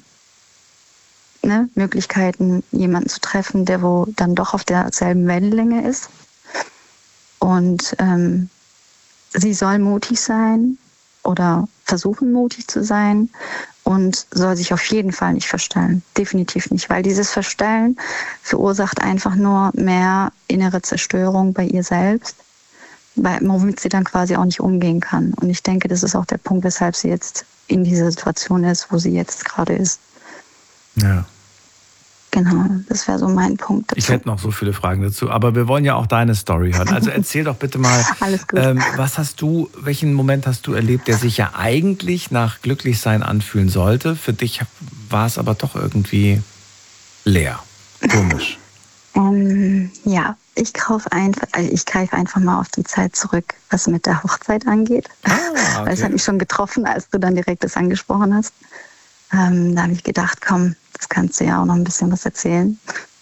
ne, Möglichkeiten, jemanden zu treffen, der wo dann doch auf derselben Wellenlänge ist. Und ähm, sie soll mutig sein oder versuchen, mutig zu sein und soll sich auf jeden Fall nicht verstellen. Definitiv nicht, weil dieses Verstellen verursacht einfach nur mehr innere Zerstörung bei ihr selbst, womit sie dann quasi auch nicht umgehen kann. Und ich denke, das ist auch der Punkt, weshalb sie jetzt in dieser Situation ist, wo sie jetzt gerade ist. Ja. Genau, das wäre so mein Punkt dazu. Ich hätte noch so viele Fragen dazu, aber wir wollen ja auch deine Story hören. Also erzähl doch bitte mal, Alles gut. Ähm, was hast du, welchen Moment hast du erlebt, der sich ja eigentlich nach Glücklichsein anfühlen sollte? Für dich war es aber doch irgendwie leer, komisch. ähm, ja, ich kaufe einfach, also ich greife einfach mal auf die Zeit zurück, was mit der Hochzeit angeht. Ah, okay. Weil es hat mich schon getroffen, als du dann direkt das angesprochen hast. Ähm, da habe ich gedacht, komm, das kannst du ja auch noch ein bisschen was erzählen.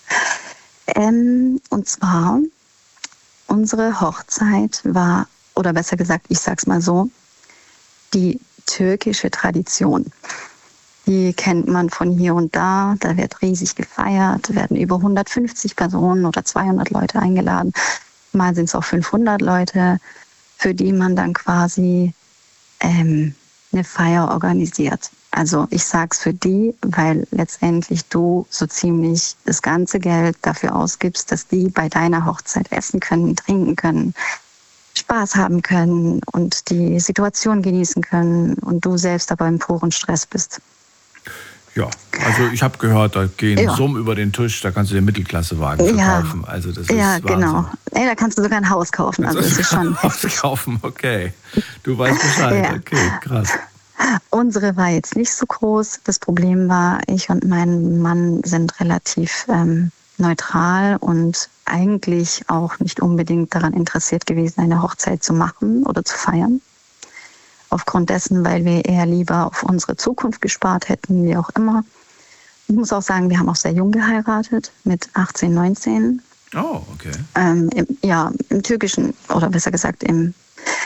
Ähm, und zwar, unsere Hochzeit war, oder besser gesagt, ich sag's mal so, die türkische Tradition. Die kennt man von hier und da. Da wird riesig gefeiert, werden über hundertfünfzig Personen oder zweihundert Leute eingeladen. Mal sind es auch fünfhundert Leute, für die man dann quasi ähm, eine Feier organisiert. Also ich sag's für die, weil letztendlich du so ziemlich das ganze Geld dafür ausgibst, dass die bei deiner Hochzeit essen können, trinken können, Spaß haben können und die Situation genießen können und du selbst aber im puren Stress bist. Ja, also ich habe gehört, da gehen ja. Summen über den Tisch, da kannst du den Mittelklassewagen verkaufen. Ja. Also das ist ja, Wahnsinn. Genau. Ey, da kannst du sogar ein Haus kaufen. Also das ist schon ein Haus kaufen, okay. Du weißt Bescheid, ja. Okay, krass. Unsere war jetzt nicht so groß. Das Problem war, ich und mein Mann sind relativ ähm, neutral und eigentlich auch nicht unbedingt daran interessiert gewesen, eine Hochzeit zu machen oder zu feiern. Aufgrund dessen, weil wir eher lieber auf unsere Zukunft gespart hätten, wie auch immer. Ich muss auch sagen, wir haben auch sehr jung geheiratet, mit achtzehn, neunzehn. Oh, okay. Ähm, im, ja, im türkischen, oder besser gesagt im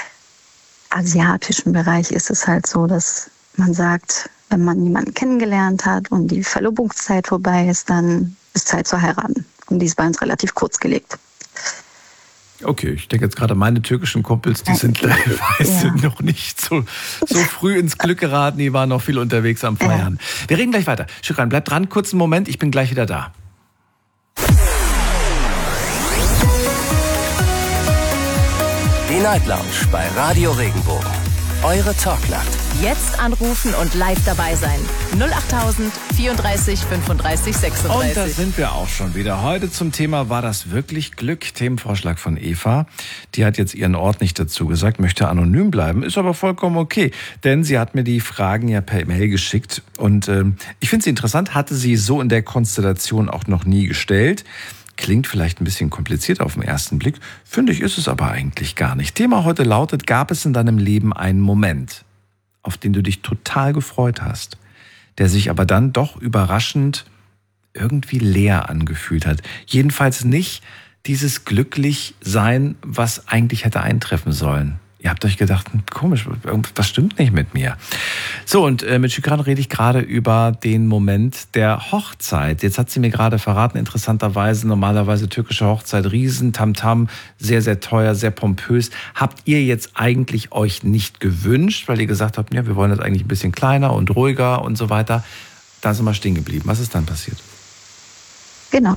asiatischen Bereich ist es halt so, dass man sagt, wenn man jemanden kennengelernt hat und die Verlobungszeit vorbei ist, dann ist Zeit zu heiraten. Und die ist bei uns relativ kurz gelegt. Okay, ich denke jetzt gerade, meine türkischen Kumpels, die sind teilweise ja. noch nicht so, so früh ins Glück geraten, die waren noch viel unterwegs am Feiern. Ja. Wir reden gleich weiter. Şükran, bleib dran, kurzen Moment, ich bin gleich wieder da. Die Night Lounge bei Radio Regenbogen. Eure Talknacht. Jetzt anrufen und live dabei sein. null achttausend vierunddreißig fünfunddreißig sechsunddreißig. Und da sind wir auch schon wieder. Heute zum Thema War das wirklich Glück? Themenvorschlag von Eva. Die hat jetzt ihren Ort nicht dazu gesagt, möchte anonym bleiben, ist aber vollkommen okay. Denn sie hat mir die Fragen ja per Mail geschickt. Und äh, ich finde sie interessant, hatte sie so in der Konstellation auch noch nie gestellt. Klingt vielleicht ein bisschen kompliziert auf den ersten Blick, finde ich, ist es aber eigentlich gar nicht. Thema heute lautet, gab es in deinem Leben einen Moment, auf den du dich total gefreut hast, der sich aber dann doch überraschend irgendwie leer angefühlt hat. Jedenfalls nicht dieses Glücklichsein, was eigentlich hätte eintreffen sollen. Ihr habt euch gedacht, komisch, irgendwas stimmt nicht mit mir. So, und äh, mit Şükran rede ich gerade über den Moment der Hochzeit. Jetzt hat sie mir gerade verraten, interessanterweise, normalerweise türkische Hochzeit, riesen Tamtam, sehr, sehr teuer, sehr pompös. Habt ihr jetzt eigentlich euch nicht gewünscht, weil ihr gesagt habt, ja, wir wollen das eigentlich ein bisschen kleiner und ruhiger und so weiter. Da sind wir stehen geblieben. Was ist dann passiert? Genau.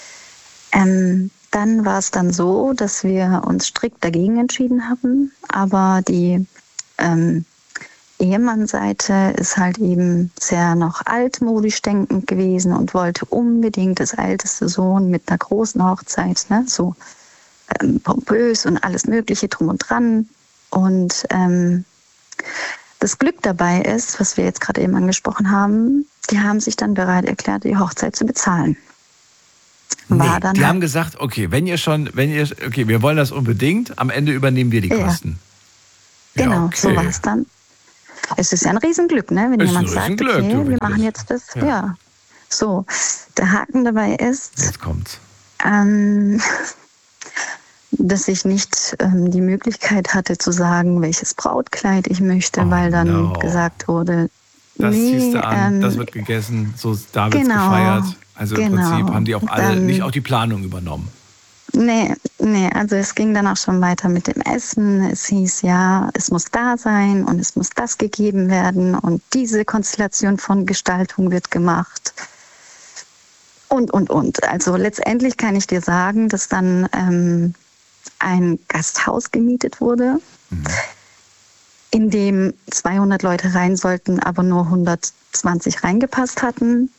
Ähm, dann war es dann so, dass wir uns strikt dagegen entschieden haben, aber die ähm, Ehemannseite ist halt eben sehr noch altmodisch denkend gewesen und wollte unbedingt das älteste Sohn mit einer großen Hochzeit, ne, so ähm, pompös und alles Mögliche drum und dran. Und ähm, das Glück dabei ist, was wir jetzt gerade eben angesprochen haben, die haben sich dann bereit erklärt, die Hochzeit zu bezahlen. War Nee, dann die halt, haben gesagt, okay, wenn ihr schon, wenn ihr, okay, wir wollen das unbedingt, am Ende übernehmen wir die Ja. Kosten. genau, Ja, okay. so war es dann. Es ist ja ein Riesenglück, ne, wenn Ist jemand ein sagt, Riesenglück, okay, du, wir das- machen jetzt das. ja. Ja. So, der Haken dabei ist, Jetzt kommt's. ähm, dass ich nicht ähm, die Möglichkeit hatte zu sagen, welches Brautkleid ich möchte, Oh, weil dann no. gesagt wurde, Das nee, ziehst du an, ähm, das wird gegessen, so da wird's genau, gefeiert. Also im genau. Prinzip haben die auch alle Dann- nicht auch die Planung übernommen. Nee, nee, also es ging dann auch schon weiter mit dem Essen. Es hieß ja, es muss da sein und es muss das gegeben werden und diese Konstellation von Gestaltung wird gemacht. Und, und, und. Also letztendlich kann ich dir sagen, dass dann ähm, ein Gasthaus gemietet wurde, Mhm. in dem zweihundert Leute rein sollten, aber nur hundertzwanzig reingepasst hatten.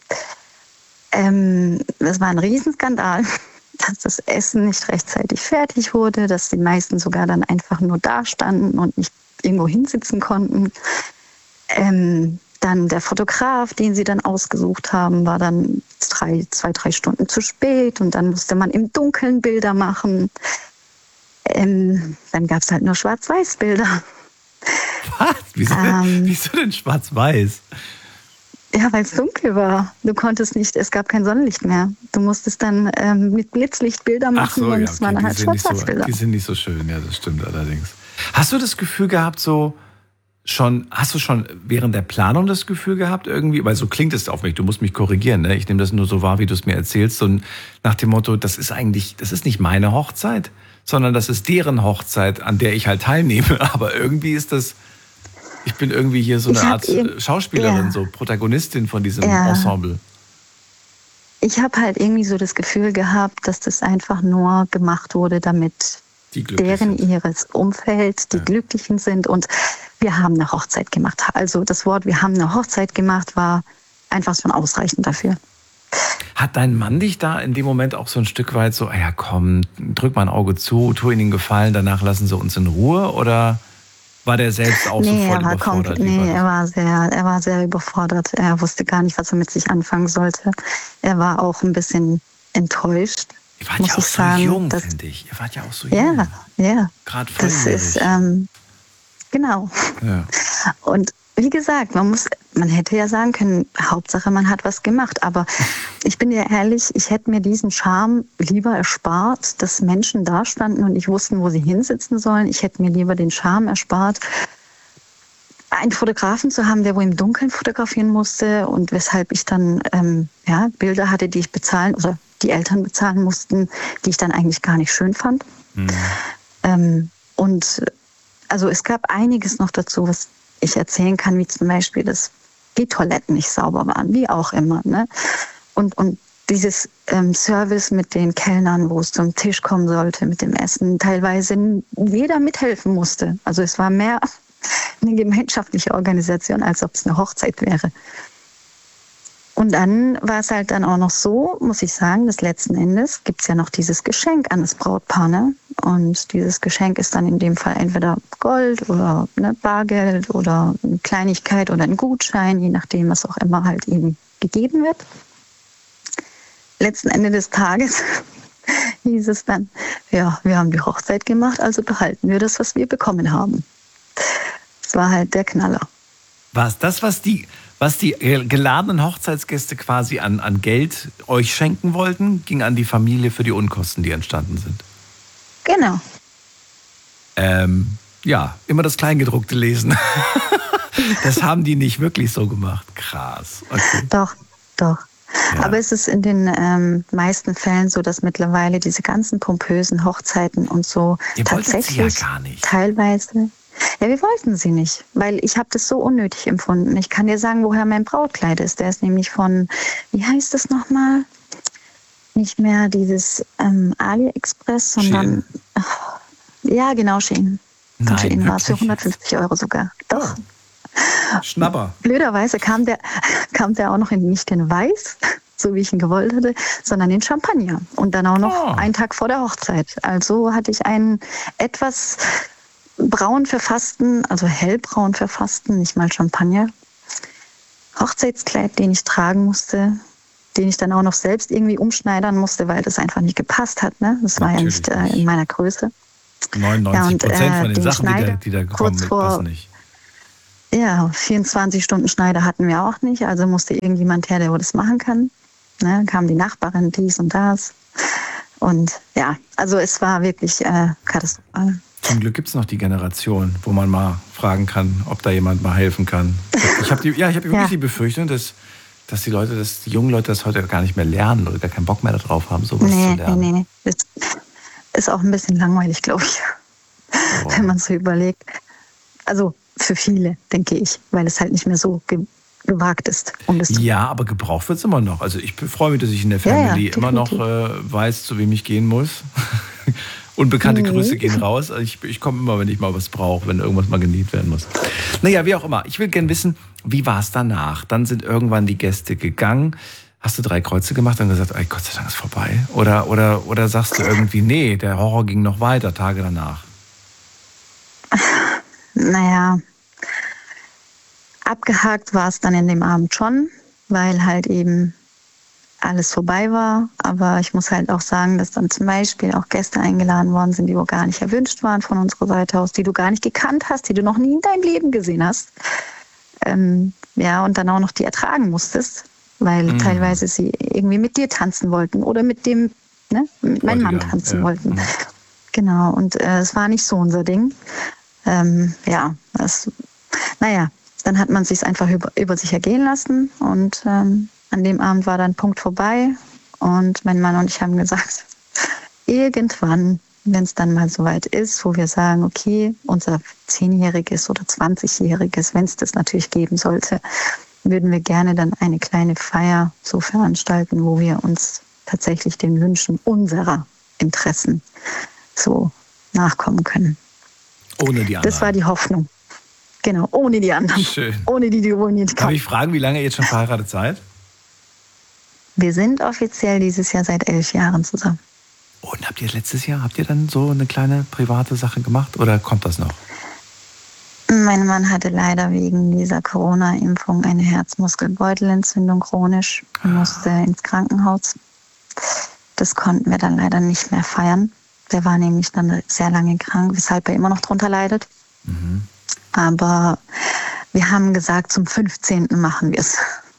Ähm, das war ein Riesenskandal, dass das Essen nicht rechtzeitig fertig wurde, dass die meisten sogar dann einfach nur da standen und nicht irgendwo hinsitzen konnten. Ähm, dann der Fotograf, den sie dann ausgesucht haben, war dann drei, zwei, drei Stunden zu spät und dann musste man im Dunkeln Bilder machen. Ähm, dann gab es halt nur Schwarz-Weiß-Bilder. Was? Wieso, Ähm. wieso denn schwarz-weiß? Ja, weil es dunkel war. Du konntest nicht, es gab kein Sonnenlicht mehr. Du musstest dann ähm, mit Blitzlicht Bilder Ach machen so, und ja, es okay, waren die, halt sind nicht so, Schwarz-Weiß-Bilder. die sind nicht so schön, ja, das stimmt allerdings. Hast du das Gefühl gehabt, so schon, hast du schon während der Planung das Gefühl gehabt irgendwie, weil so klingt es auf mich, du musst mich korrigieren, ne? Ich nehme das nur so wahr, wie du es mir erzählst, und nach dem Motto, das ist eigentlich, das ist nicht meine Hochzeit, sondern das ist deren Hochzeit, an der ich halt teilnehme, aber irgendwie ist das, ich bin irgendwie hier so eine Ich hab Art eben- Schauspielerin, ja. so Protagonistin von diesem Ja. Ensemble. Ich habe halt irgendwie so das Gefühl gehabt, dass das einfach nur gemacht wurde, damit Die glücklich deren sind. ihres Umfeld, die Ja. Glücklichen sind und wir haben eine Hochzeit gemacht. Also das Wort, wir haben eine Hochzeit gemacht, war einfach schon ausreichend dafür. Hat dein Mann dich da in dem Moment auch so ein Stück weit so, ah ja komm, drück mal ein Auge zu, tu ihnen den Gefallen, danach lassen sie uns in Ruhe? Oder war der selbst auch so Nee, voll er war überfordert? komplett, Wie war nee, das? er war sehr, er war sehr überfordert. Er wusste gar nicht, was er mit sich anfangen sollte. Er war auch ein bisschen enttäuscht. Ihr wart muss ja auch ich so sagen, jung, dass- finde ich. Ihr wart ja auch so jung. Ja, ja. Gerade Das volljährig. ist, ähm, genau. ja. Und wie gesagt, man muss, man hätte ja sagen können, Hauptsache man hat was gemacht. Aber ich bin dir ehrlich, ich hätte mir diesen Charme lieber erspart, dass Menschen da standen und nicht wussten, wo sie hinsitzen sollen. Ich hätte mir lieber den Charme erspart, einen Fotografen zu haben, der wo im Dunkeln fotografieren musste und weshalb ich dann ähm, ja, Bilder hatte, die ich bezahlen oder die Eltern bezahlen mussten, die ich dann eigentlich gar nicht schön fand. Hm. Ähm, und also es gab einiges noch dazu, was ich erzählen kann, wie zum Beispiel, dass die Toiletten nicht sauber waren, wie auch immer. Ne? Und, und dieses ähm, Service mit den Kellnern, wo es zum Tisch kommen sollte, mit dem Essen, teilweise jeder mithelfen musste. Also es war mehr eine gemeinschaftliche Organisation, als ob es eine Hochzeit wäre. Und dann war es halt dann auch noch so, muss ich sagen, dass letzten Endes gibt es ja noch dieses Geschenk an das Brautpaar. Ne? Und dieses Geschenk ist dann in dem Fall entweder Gold oder ne, Bargeld oder eine Kleinigkeit oder ein Gutschein, je nachdem, was auch immer halt eben gegeben wird. Letzten Ende des Tages hieß es dann, ja, wir haben die Hochzeit gemacht, also behalten wir das, was wir bekommen haben. Das war halt der Knaller. War es das, was die, was die geladenen Hochzeitsgäste quasi an, an Geld euch schenken wollten, ging an die Familie für die Unkosten, die entstanden sind? Genau. Ähm, ja, immer das Kleingedruckte lesen. Das haben die nicht wirklich so gemacht. Krass. Okay. Doch, doch. Ja. Aber es ist in den ähm, meisten Fällen so, dass mittlerweile diese ganzen pompösen Hochzeiten und so Ihr wolltet sie tatsächlich ja gar nicht. teilweise. Ja, wir wollten sie nicht, weil ich habe das so unnötig empfunden. Ich kann dir sagen, woher mein Brautkleid ist. Der ist nämlich von, wie heißt das nochmal? nicht mehr dieses ähm, AliExpress, sondern ach, ja, genau, Shein. Nein, Shein war es für wirklich? hundertfünfzig Euro sogar. Doch. Schnapper. Blöderweise kam der, kam der auch noch in, nicht in Weiß, so wie ich ihn gewollt hatte, sondern in Champagner. Und dann auch noch Oh. einen Tag vor der Hochzeit. Also hatte ich einen etwas braun verfassten, also hellbraun verfassten, nicht mal Champagner, Hochzeitskleid, den ich tragen musste, den ich dann auch noch selbst irgendwie umschneidern musste, weil das einfach nicht gepasst hat. Ne? Das war ja Natürlich nicht äh, nicht. in meiner Größe. neunundneunzig Prozent Ja, und, äh, von den den Sachen, die da, Schneider die da gekommen kurz sind, vor- passen nicht. Ja, vierundzwanzig Stunden Schneider hatten wir auch nicht, also musste irgendjemand her, der das machen kann. Ne, kam die Nachbarin, dies und das. Und ja, also es war wirklich äh, katastrophal. Zum Glück gibt es noch die Generation, wo man mal fragen kann, ob da jemand mal helfen kann. Ich habe die, ja, ich habe wirklich Ja. die Befürchtung, dass, dass die Leute, dass die jungen Leute das heute gar nicht mehr lernen oder gar keinen Bock mehr darauf haben, sowas Nee, zu nee, lernen. nee, nee. Das ist auch ein bisschen langweilig, glaube ich, Oh. wenn man so überlegt. Also für viele, denke ich, weil es halt nicht mehr so ge gewagt ist. Um das zu Ja, aber gebraucht wird es immer noch. Also ich freue mich, dass ich in der Ja, ja, Family immer noch definitiv. äh, weiß, zu wem ich gehen muss. Unbekannte Mhm. Grüße gehen raus. Also ich, ich komme immer, wenn ich mal was brauche, wenn irgendwas mal genäht werden muss. Naja, wie auch immer. Ich will gerne wissen, wie war es danach? Dann sind irgendwann die Gäste gegangen. Hast du drei Kreuze gemacht und gesagt, ey, Gott sei Dank ist vorbei? Oder, oder, oder sagst du irgendwie, nee, der Horror ging noch weiter, Tage danach? Naja, abgehakt war es dann in dem Abend schon, weil halt eben alles vorbei war. Aber ich muss halt auch sagen, dass dann zum Beispiel auch Gäste eingeladen worden sind, die wohl gar nicht erwünscht waren von unserer Seite aus, die du gar nicht gekannt hast, die du noch nie in deinem Leben gesehen hast. Ähm, ja, und dann auch noch die ertragen musstest, weil Mhm. teilweise sie irgendwie mit dir tanzen wollten oder mit dem, ne, mit meinem Mann Bräutigam, tanzen ja. wollten. Mhm. Genau, und äh, es war nicht so unser Ding. Ähm, ja, das, naja, dann hat man sich einfach über, über sich ergehen lassen und ähm, an dem Abend war dann Punkt vorbei und mein Mann und ich haben gesagt, irgendwann, wenn es dann mal soweit ist, wo wir sagen, okay, unser zehnjähriges oder zwanzigjähriges, wenn es das natürlich geben sollte, würden wir gerne dann eine kleine Feier so veranstalten, wo wir uns tatsächlich den Wünschen unserer Interessen so nachkommen können. Ohne die anderen. Das war die Hoffnung. Genau, ohne die anderen. Schön. Ohne die, die wohl nicht Darf kommen. ich fragen, wie lange ihr jetzt schon verheiratet seid? Wir sind offiziell dieses Jahr seit elf Jahren zusammen. Und habt ihr letztes Jahr, habt ihr dann so eine kleine private Sache gemacht oder kommt das noch? Mein Mann hatte leider wegen dieser Corona-Impfung eine Herzmuskelbeutelentzündung chronisch und musste ins Krankenhaus. Das konnten wir dann leider nicht mehr feiern. Der war nämlich dann sehr lange krank, weshalb er immer noch drunter leidet. Mhm. Aber wir haben gesagt, zum fünfzehnten machen wir es.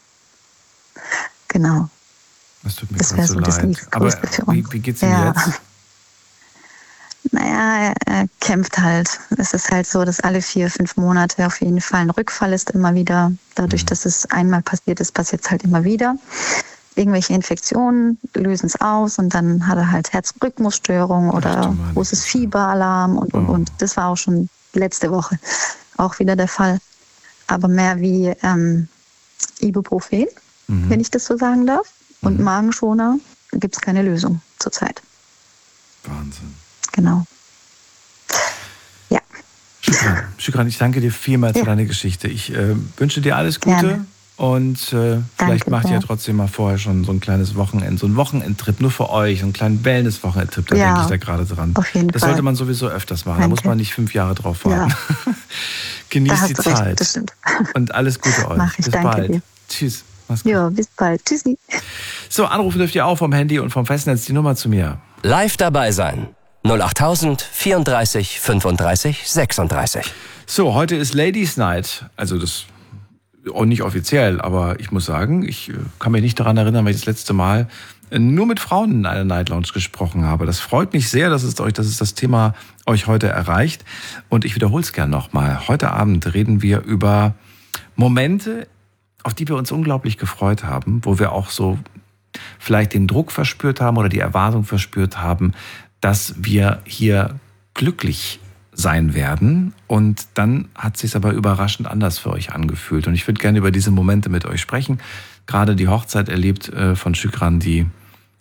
Genau. Das tut mir Das ganz wäre so so das leid. Aber nächstgrößte für uns. wie, wie geht's ihm Ja. jetzt? Naja, er, er kämpft halt. Es ist halt so, dass alle vier, fünf Monate auf jeden Fall ein Rückfall ist immer wieder. Dadurch, Mhm. dass es einmal passiert ist, passiert es halt immer wieder. Irgendwelche Infektionen lösen es aus und dann hat er halt Herzrhythmusstörung Ach oder du meine großes Güte. Fieberalarm und, und, Oh. und. Das war auch schon letzte Woche auch wieder der Fall. Aber mehr wie ähm, Ibuprofen, Mhm. wenn ich das so sagen darf, und Mhm. Magenschoner gibt es keine Lösung zurzeit. Wahnsinn. Genau. Ja. Shukran, Shukran, ich danke dir vielmals Ja. für deine Geschichte. Ich äh, wünsche dir alles Gute Gerne. und äh, vielleicht Danke macht ihr ja sehr. trotzdem mal vorher schon so ein kleines Wochenend, so ein Wochenendtrip nur für euch, so einen kleinen Wellness-Wochenendtrip, da Ja, denke ich da gerade dran. auf jeden das Fall. sollte man sowieso öfters machen, da Danke. muss man nicht fünf Jahre drauf warten. Da Genießt die hast du recht, Zeit das stimmt. und alles Gute euch. Mach ich, Bis danke bald. dir. Tschüss. Mach's gut. Ja, bis bald. Tschüssi. So, anrufen dürft ihr auch vom Handy und vom Festnetz die Nummer zu mir. Live dabei sein. null acht tausend vierunddreißig fünfunddreißig sechsunddreißig. So, heute ist Ladies Night. Also das auch nicht offiziell, aber ich muss sagen, ich äh, kann mich nicht daran erinnern, weil ich das letzte Mal äh, nur mit Frauen in einer Night Lounge gesprochen habe. Das freut mich sehr, dass es euch, dass es das Thema euch heute erreicht. Und ich wiederhole es gern nochmal. Heute Abend reden wir über Momente, auf die wir uns unglaublich gefreut haben, wo wir auch so vielleicht den Druck verspürt haben oder die Erwartung verspürt haben, dass wir hier glücklich sein werden. Und dann hat es sich aber überraschend anders für euch angefühlt. Und ich würde gerne über diese Momente mit euch sprechen. Gerade die Hochzeit erlebt äh, von Shukran, die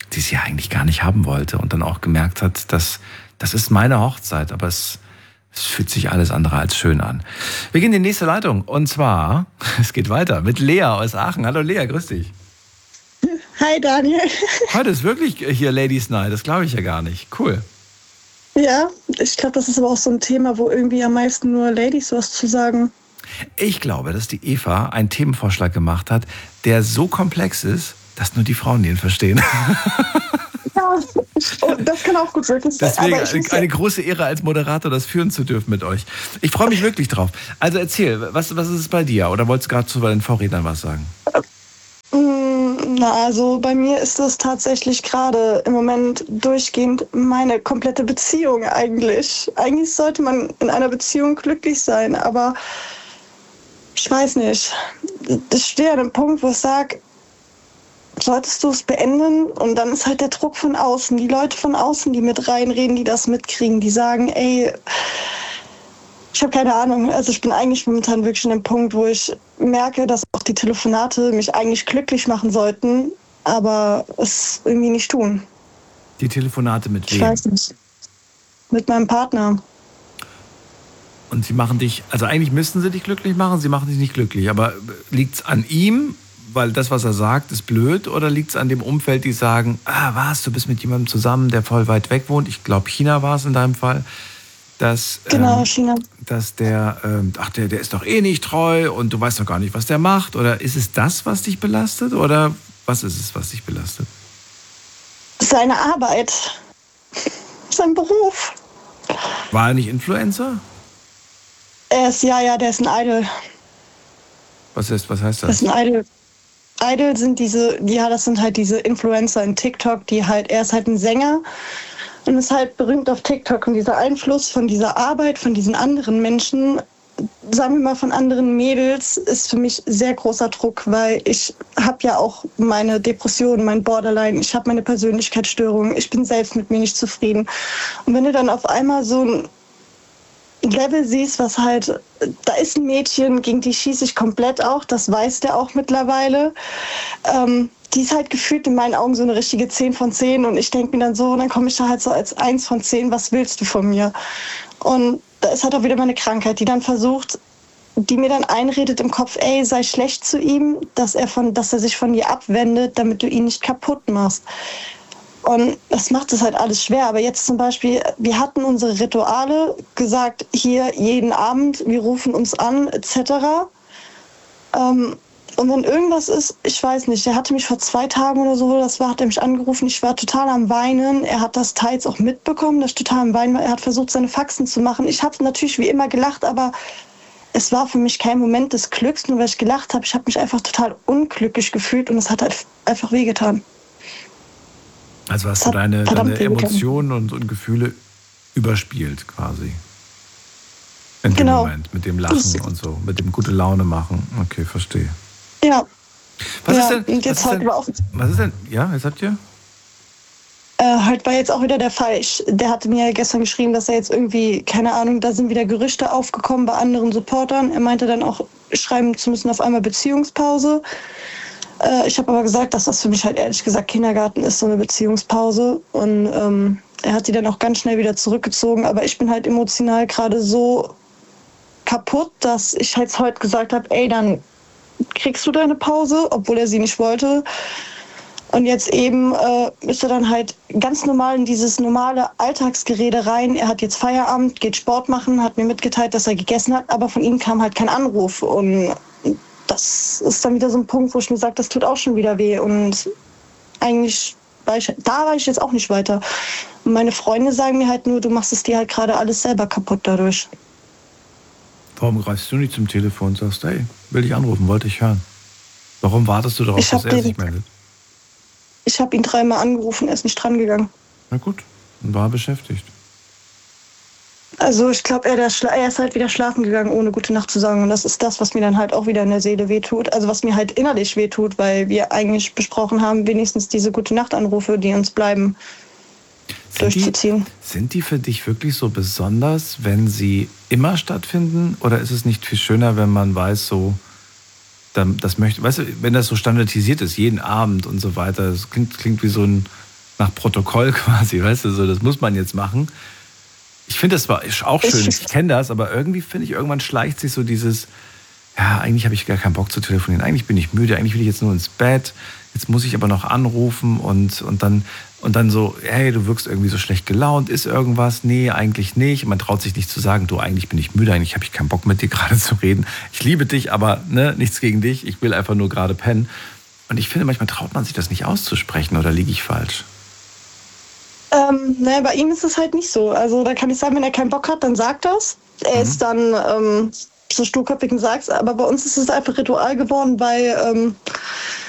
die sie ja eigentlich gar nicht haben wollte und dann auch gemerkt hat, dass das ist meine Hochzeit, aber es, es fühlt sich alles andere als schön an. Wir gehen in die nächste Leitung und zwar, es geht weiter mit Lea aus Aachen. Hallo Lea, grüß dich. Hi Daniel. Heute ist wirklich hier Ladies Night, das glaube ich ja gar nicht. Cool. Ja, ich glaube, das ist aber auch so ein Thema, wo irgendwie am meisten nur Ladies was zu sagen. Ich glaube, dass die Eva einen Themenvorschlag gemacht hat, der so komplex ist, dass nur die Frauen den verstehen. Ja, oh, das kann auch gut wirklich sein. Deswegen aber ich eine, eine große Ehre als Moderator, das führen zu dürfen mit euch. Ich freue mich wirklich drauf. Also erzähl, was, was ist es bei dir? Oder wolltest du gerade zu den Vorrednern was sagen? Na, also bei mir ist das tatsächlich gerade im Moment durchgehend meine komplette Beziehung eigentlich. Eigentlich sollte man in einer Beziehung glücklich sein, aber ich weiß nicht. Ich stehe an einem Punkt, wo ich sage, solltest du es beenden? Und dann ist halt der Druck von außen, die Leute von außen, die mit reinreden, die das mitkriegen, die sagen, ey, ich habe keine Ahnung. Also ich bin eigentlich momentan wirklich an dem Punkt, wo ich merke, dass auch die Telefonate mich eigentlich glücklich machen sollten, aber es irgendwie nicht tun. Die Telefonate mit wem? Ich weiß nicht. Mit meinem Partner. Und sie machen dich, also eigentlich müssten sie dich glücklich machen, sie machen dich nicht glücklich. Aber liegt es an ihm, weil das, was er sagt, ist blöd? Oder liegt es an dem Umfeld, die sagen, ah, was, du bist mit jemandem zusammen, der voll weit weg wohnt? Ich glaube, China war es in deinem Fall. Dass, genau, ähm, China. Dass der, ähm, ach, der, der ist doch eh nicht treu und du weißt doch gar nicht, was der macht. Oder ist es das, was dich belastet? Oder was ist es, was dich belastet? Seine Arbeit. Sein Beruf. War er nicht Influencer? Er ist, ja, ja, der ist ein Idol. Was ist, was heißt das? Das ist ein Idol. Idol sind diese, ja, das sind halt diese Influencer in TikTok, die halt, er ist halt ein Sänger und ist halt berühmt auf TikTok. Und dieser Einfluss von dieser Arbeit, von diesen anderen Menschen, sagen wir mal von anderen Mädels, ist für mich sehr großer Druck, weil ich habe ja auch meine Depression, mein Borderline, ich habe meine Persönlichkeitsstörung, ich bin selbst mit mir nicht zufrieden. Und wenn du dann auf einmal so ein Level siehst, was halt, da ist ein Mädchen, gegen die schieße ich komplett auch, das weiß der auch mittlerweile. Ähm, die ist halt gefühlt in meinen Augen so eine richtige zehn von zehn und ich denke mir dann so, und dann komme ich da halt so als eins von zehn, was willst du von mir? Und da ist halt auch wieder meine Krankheit, die dann versucht, die mir dann einredet im Kopf, ey, sei schlecht zu ihm, dass er, von, dass er sich von dir abwendet, damit du ihn nicht kaputt machst. Und das macht es halt alles schwer. Aber jetzt zum Beispiel, wir hatten unsere Rituale, gesagt, hier jeden Abend, wir rufen uns an, et cetera. Ähm, und wenn irgendwas ist, ich weiß nicht, der hatte mich vor zwei Tagen oder so, das war, hat er mich angerufen, ich war total am Weinen. Er hat das teils auch mitbekommen, dass ich total am Weinen war. Er hat versucht, seine Faxen zu machen. Ich habe natürlich wie immer gelacht, aber es war für mich kein Moment des Glücks, nur weil ich gelacht habe. Ich habe mich einfach total unglücklich gefühlt und es hat halt einfach wehgetan. Also hast du deine, deine Emotionen und, und Gefühle überspielt quasi. In dem genau. Moment, mit dem Lachen und so, mit dem gute Laune machen. Okay, verstehe. Ja. Was ja, ist denn? Und jetzt was, halt ist denn auch, was ist denn? Ja, jetzt habt ihr? Äh, halt war jetzt auch wieder der Fall. Ich, der hatte mir ja gestern geschrieben, dass er jetzt irgendwie, keine Ahnung, da sind wieder Gerüchte aufgekommen bei anderen Supportern. Er meinte dann auch, schreiben zu müssen auf einmal Beziehungspause. Äh, ich habe aber gesagt, dass das für mich halt ehrlich gesagt Kindergarten ist, so eine Beziehungspause. Und ähm, er hat sie dann auch ganz schnell wieder zurückgezogen. Aber ich bin halt emotional gerade so kaputt, dass ich halt heute gesagt habe, ey, dann kriegst du deine Pause, obwohl er sie nicht wollte. Und jetzt eben äh, ist er dann halt ganz normal in dieses normale Alltagsgerede rein. Er hat jetzt Feierabend, geht Sport machen, hat mir mitgeteilt, dass er gegessen hat, aber von ihm kam halt kein Anruf. Und das ist dann wieder so ein Punkt, wo ich mir sage, das tut auch schon wieder weh. Und eigentlich, war ich, da war ich jetzt auch nicht weiter. Und meine Freunde sagen mir halt nur, du machst es dir halt gerade alles selber kaputt dadurch. Warum greifst du nicht zum Telefon und sagst, hey, will ich anrufen, wollte ich hören? Warum wartest du darauf, dass er den, sich meldet? Ich habe ihn dreimal angerufen, er ist nicht dran gegangen. Na gut, und war beschäftigt. Also ich glaube, er, er ist halt wieder schlafen gegangen, ohne gute Nacht zu sagen. Und das ist das, was mir dann halt auch wieder in der Seele wehtut. Also was mir halt innerlich wehtut, weil wir eigentlich besprochen haben, wenigstens diese gute Nacht-Anrufe, die uns bleiben, sind durchzuziehen. Die, sind die für dich wirklich so besonders, wenn sie immer stattfinden? Oder ist es nicht viel schöner, wenn man weiß, so, das möchte, weißt du, wenn das so standardisiert ist, jeden Abend und so weiter, das klingt, klingt wie so ein, nach Protokoll quasi, weißt du, so, das muss man jetzt machen. Ich finde, das war ist auch schön, ich kenne das, aber irgendwie finde ich, irgendwann schleicht sich so dieses, ja, eigentlich habe ich gar keinen Bock zu telefonieren, eigentlich bin ich müde, eigentlich will ich jetzt nur ins Bett, jetzt muss ich aber noch anrufen und, und dann und dann so, hey, du wirkst irgendwie so schlecht gelaunt, ist irgendwas? Nee, eigentlich nicht. Man traut sich nicht zu sagen, du, eigentlich bin ich müde, eigentlich habe ich keinen Bock mit dir gerade zu reden. Ich liebe dich, aber ne, nichts gegen dich, ich will einfach nur gerade pennen. Und ich finde, manchmal traut man sich das nicht auszusprechen, oder liege ich falsch? Ähm, naja, bei ihm ist es halt nicht so. Also da kann ich sagen, wenn er keinen Bock hat, dann sagt das. Er Mhm. ist dann ähm, so sturköpfig und sagt's. Aber bei uns ist es einfach Ritual geworden, weil ähm,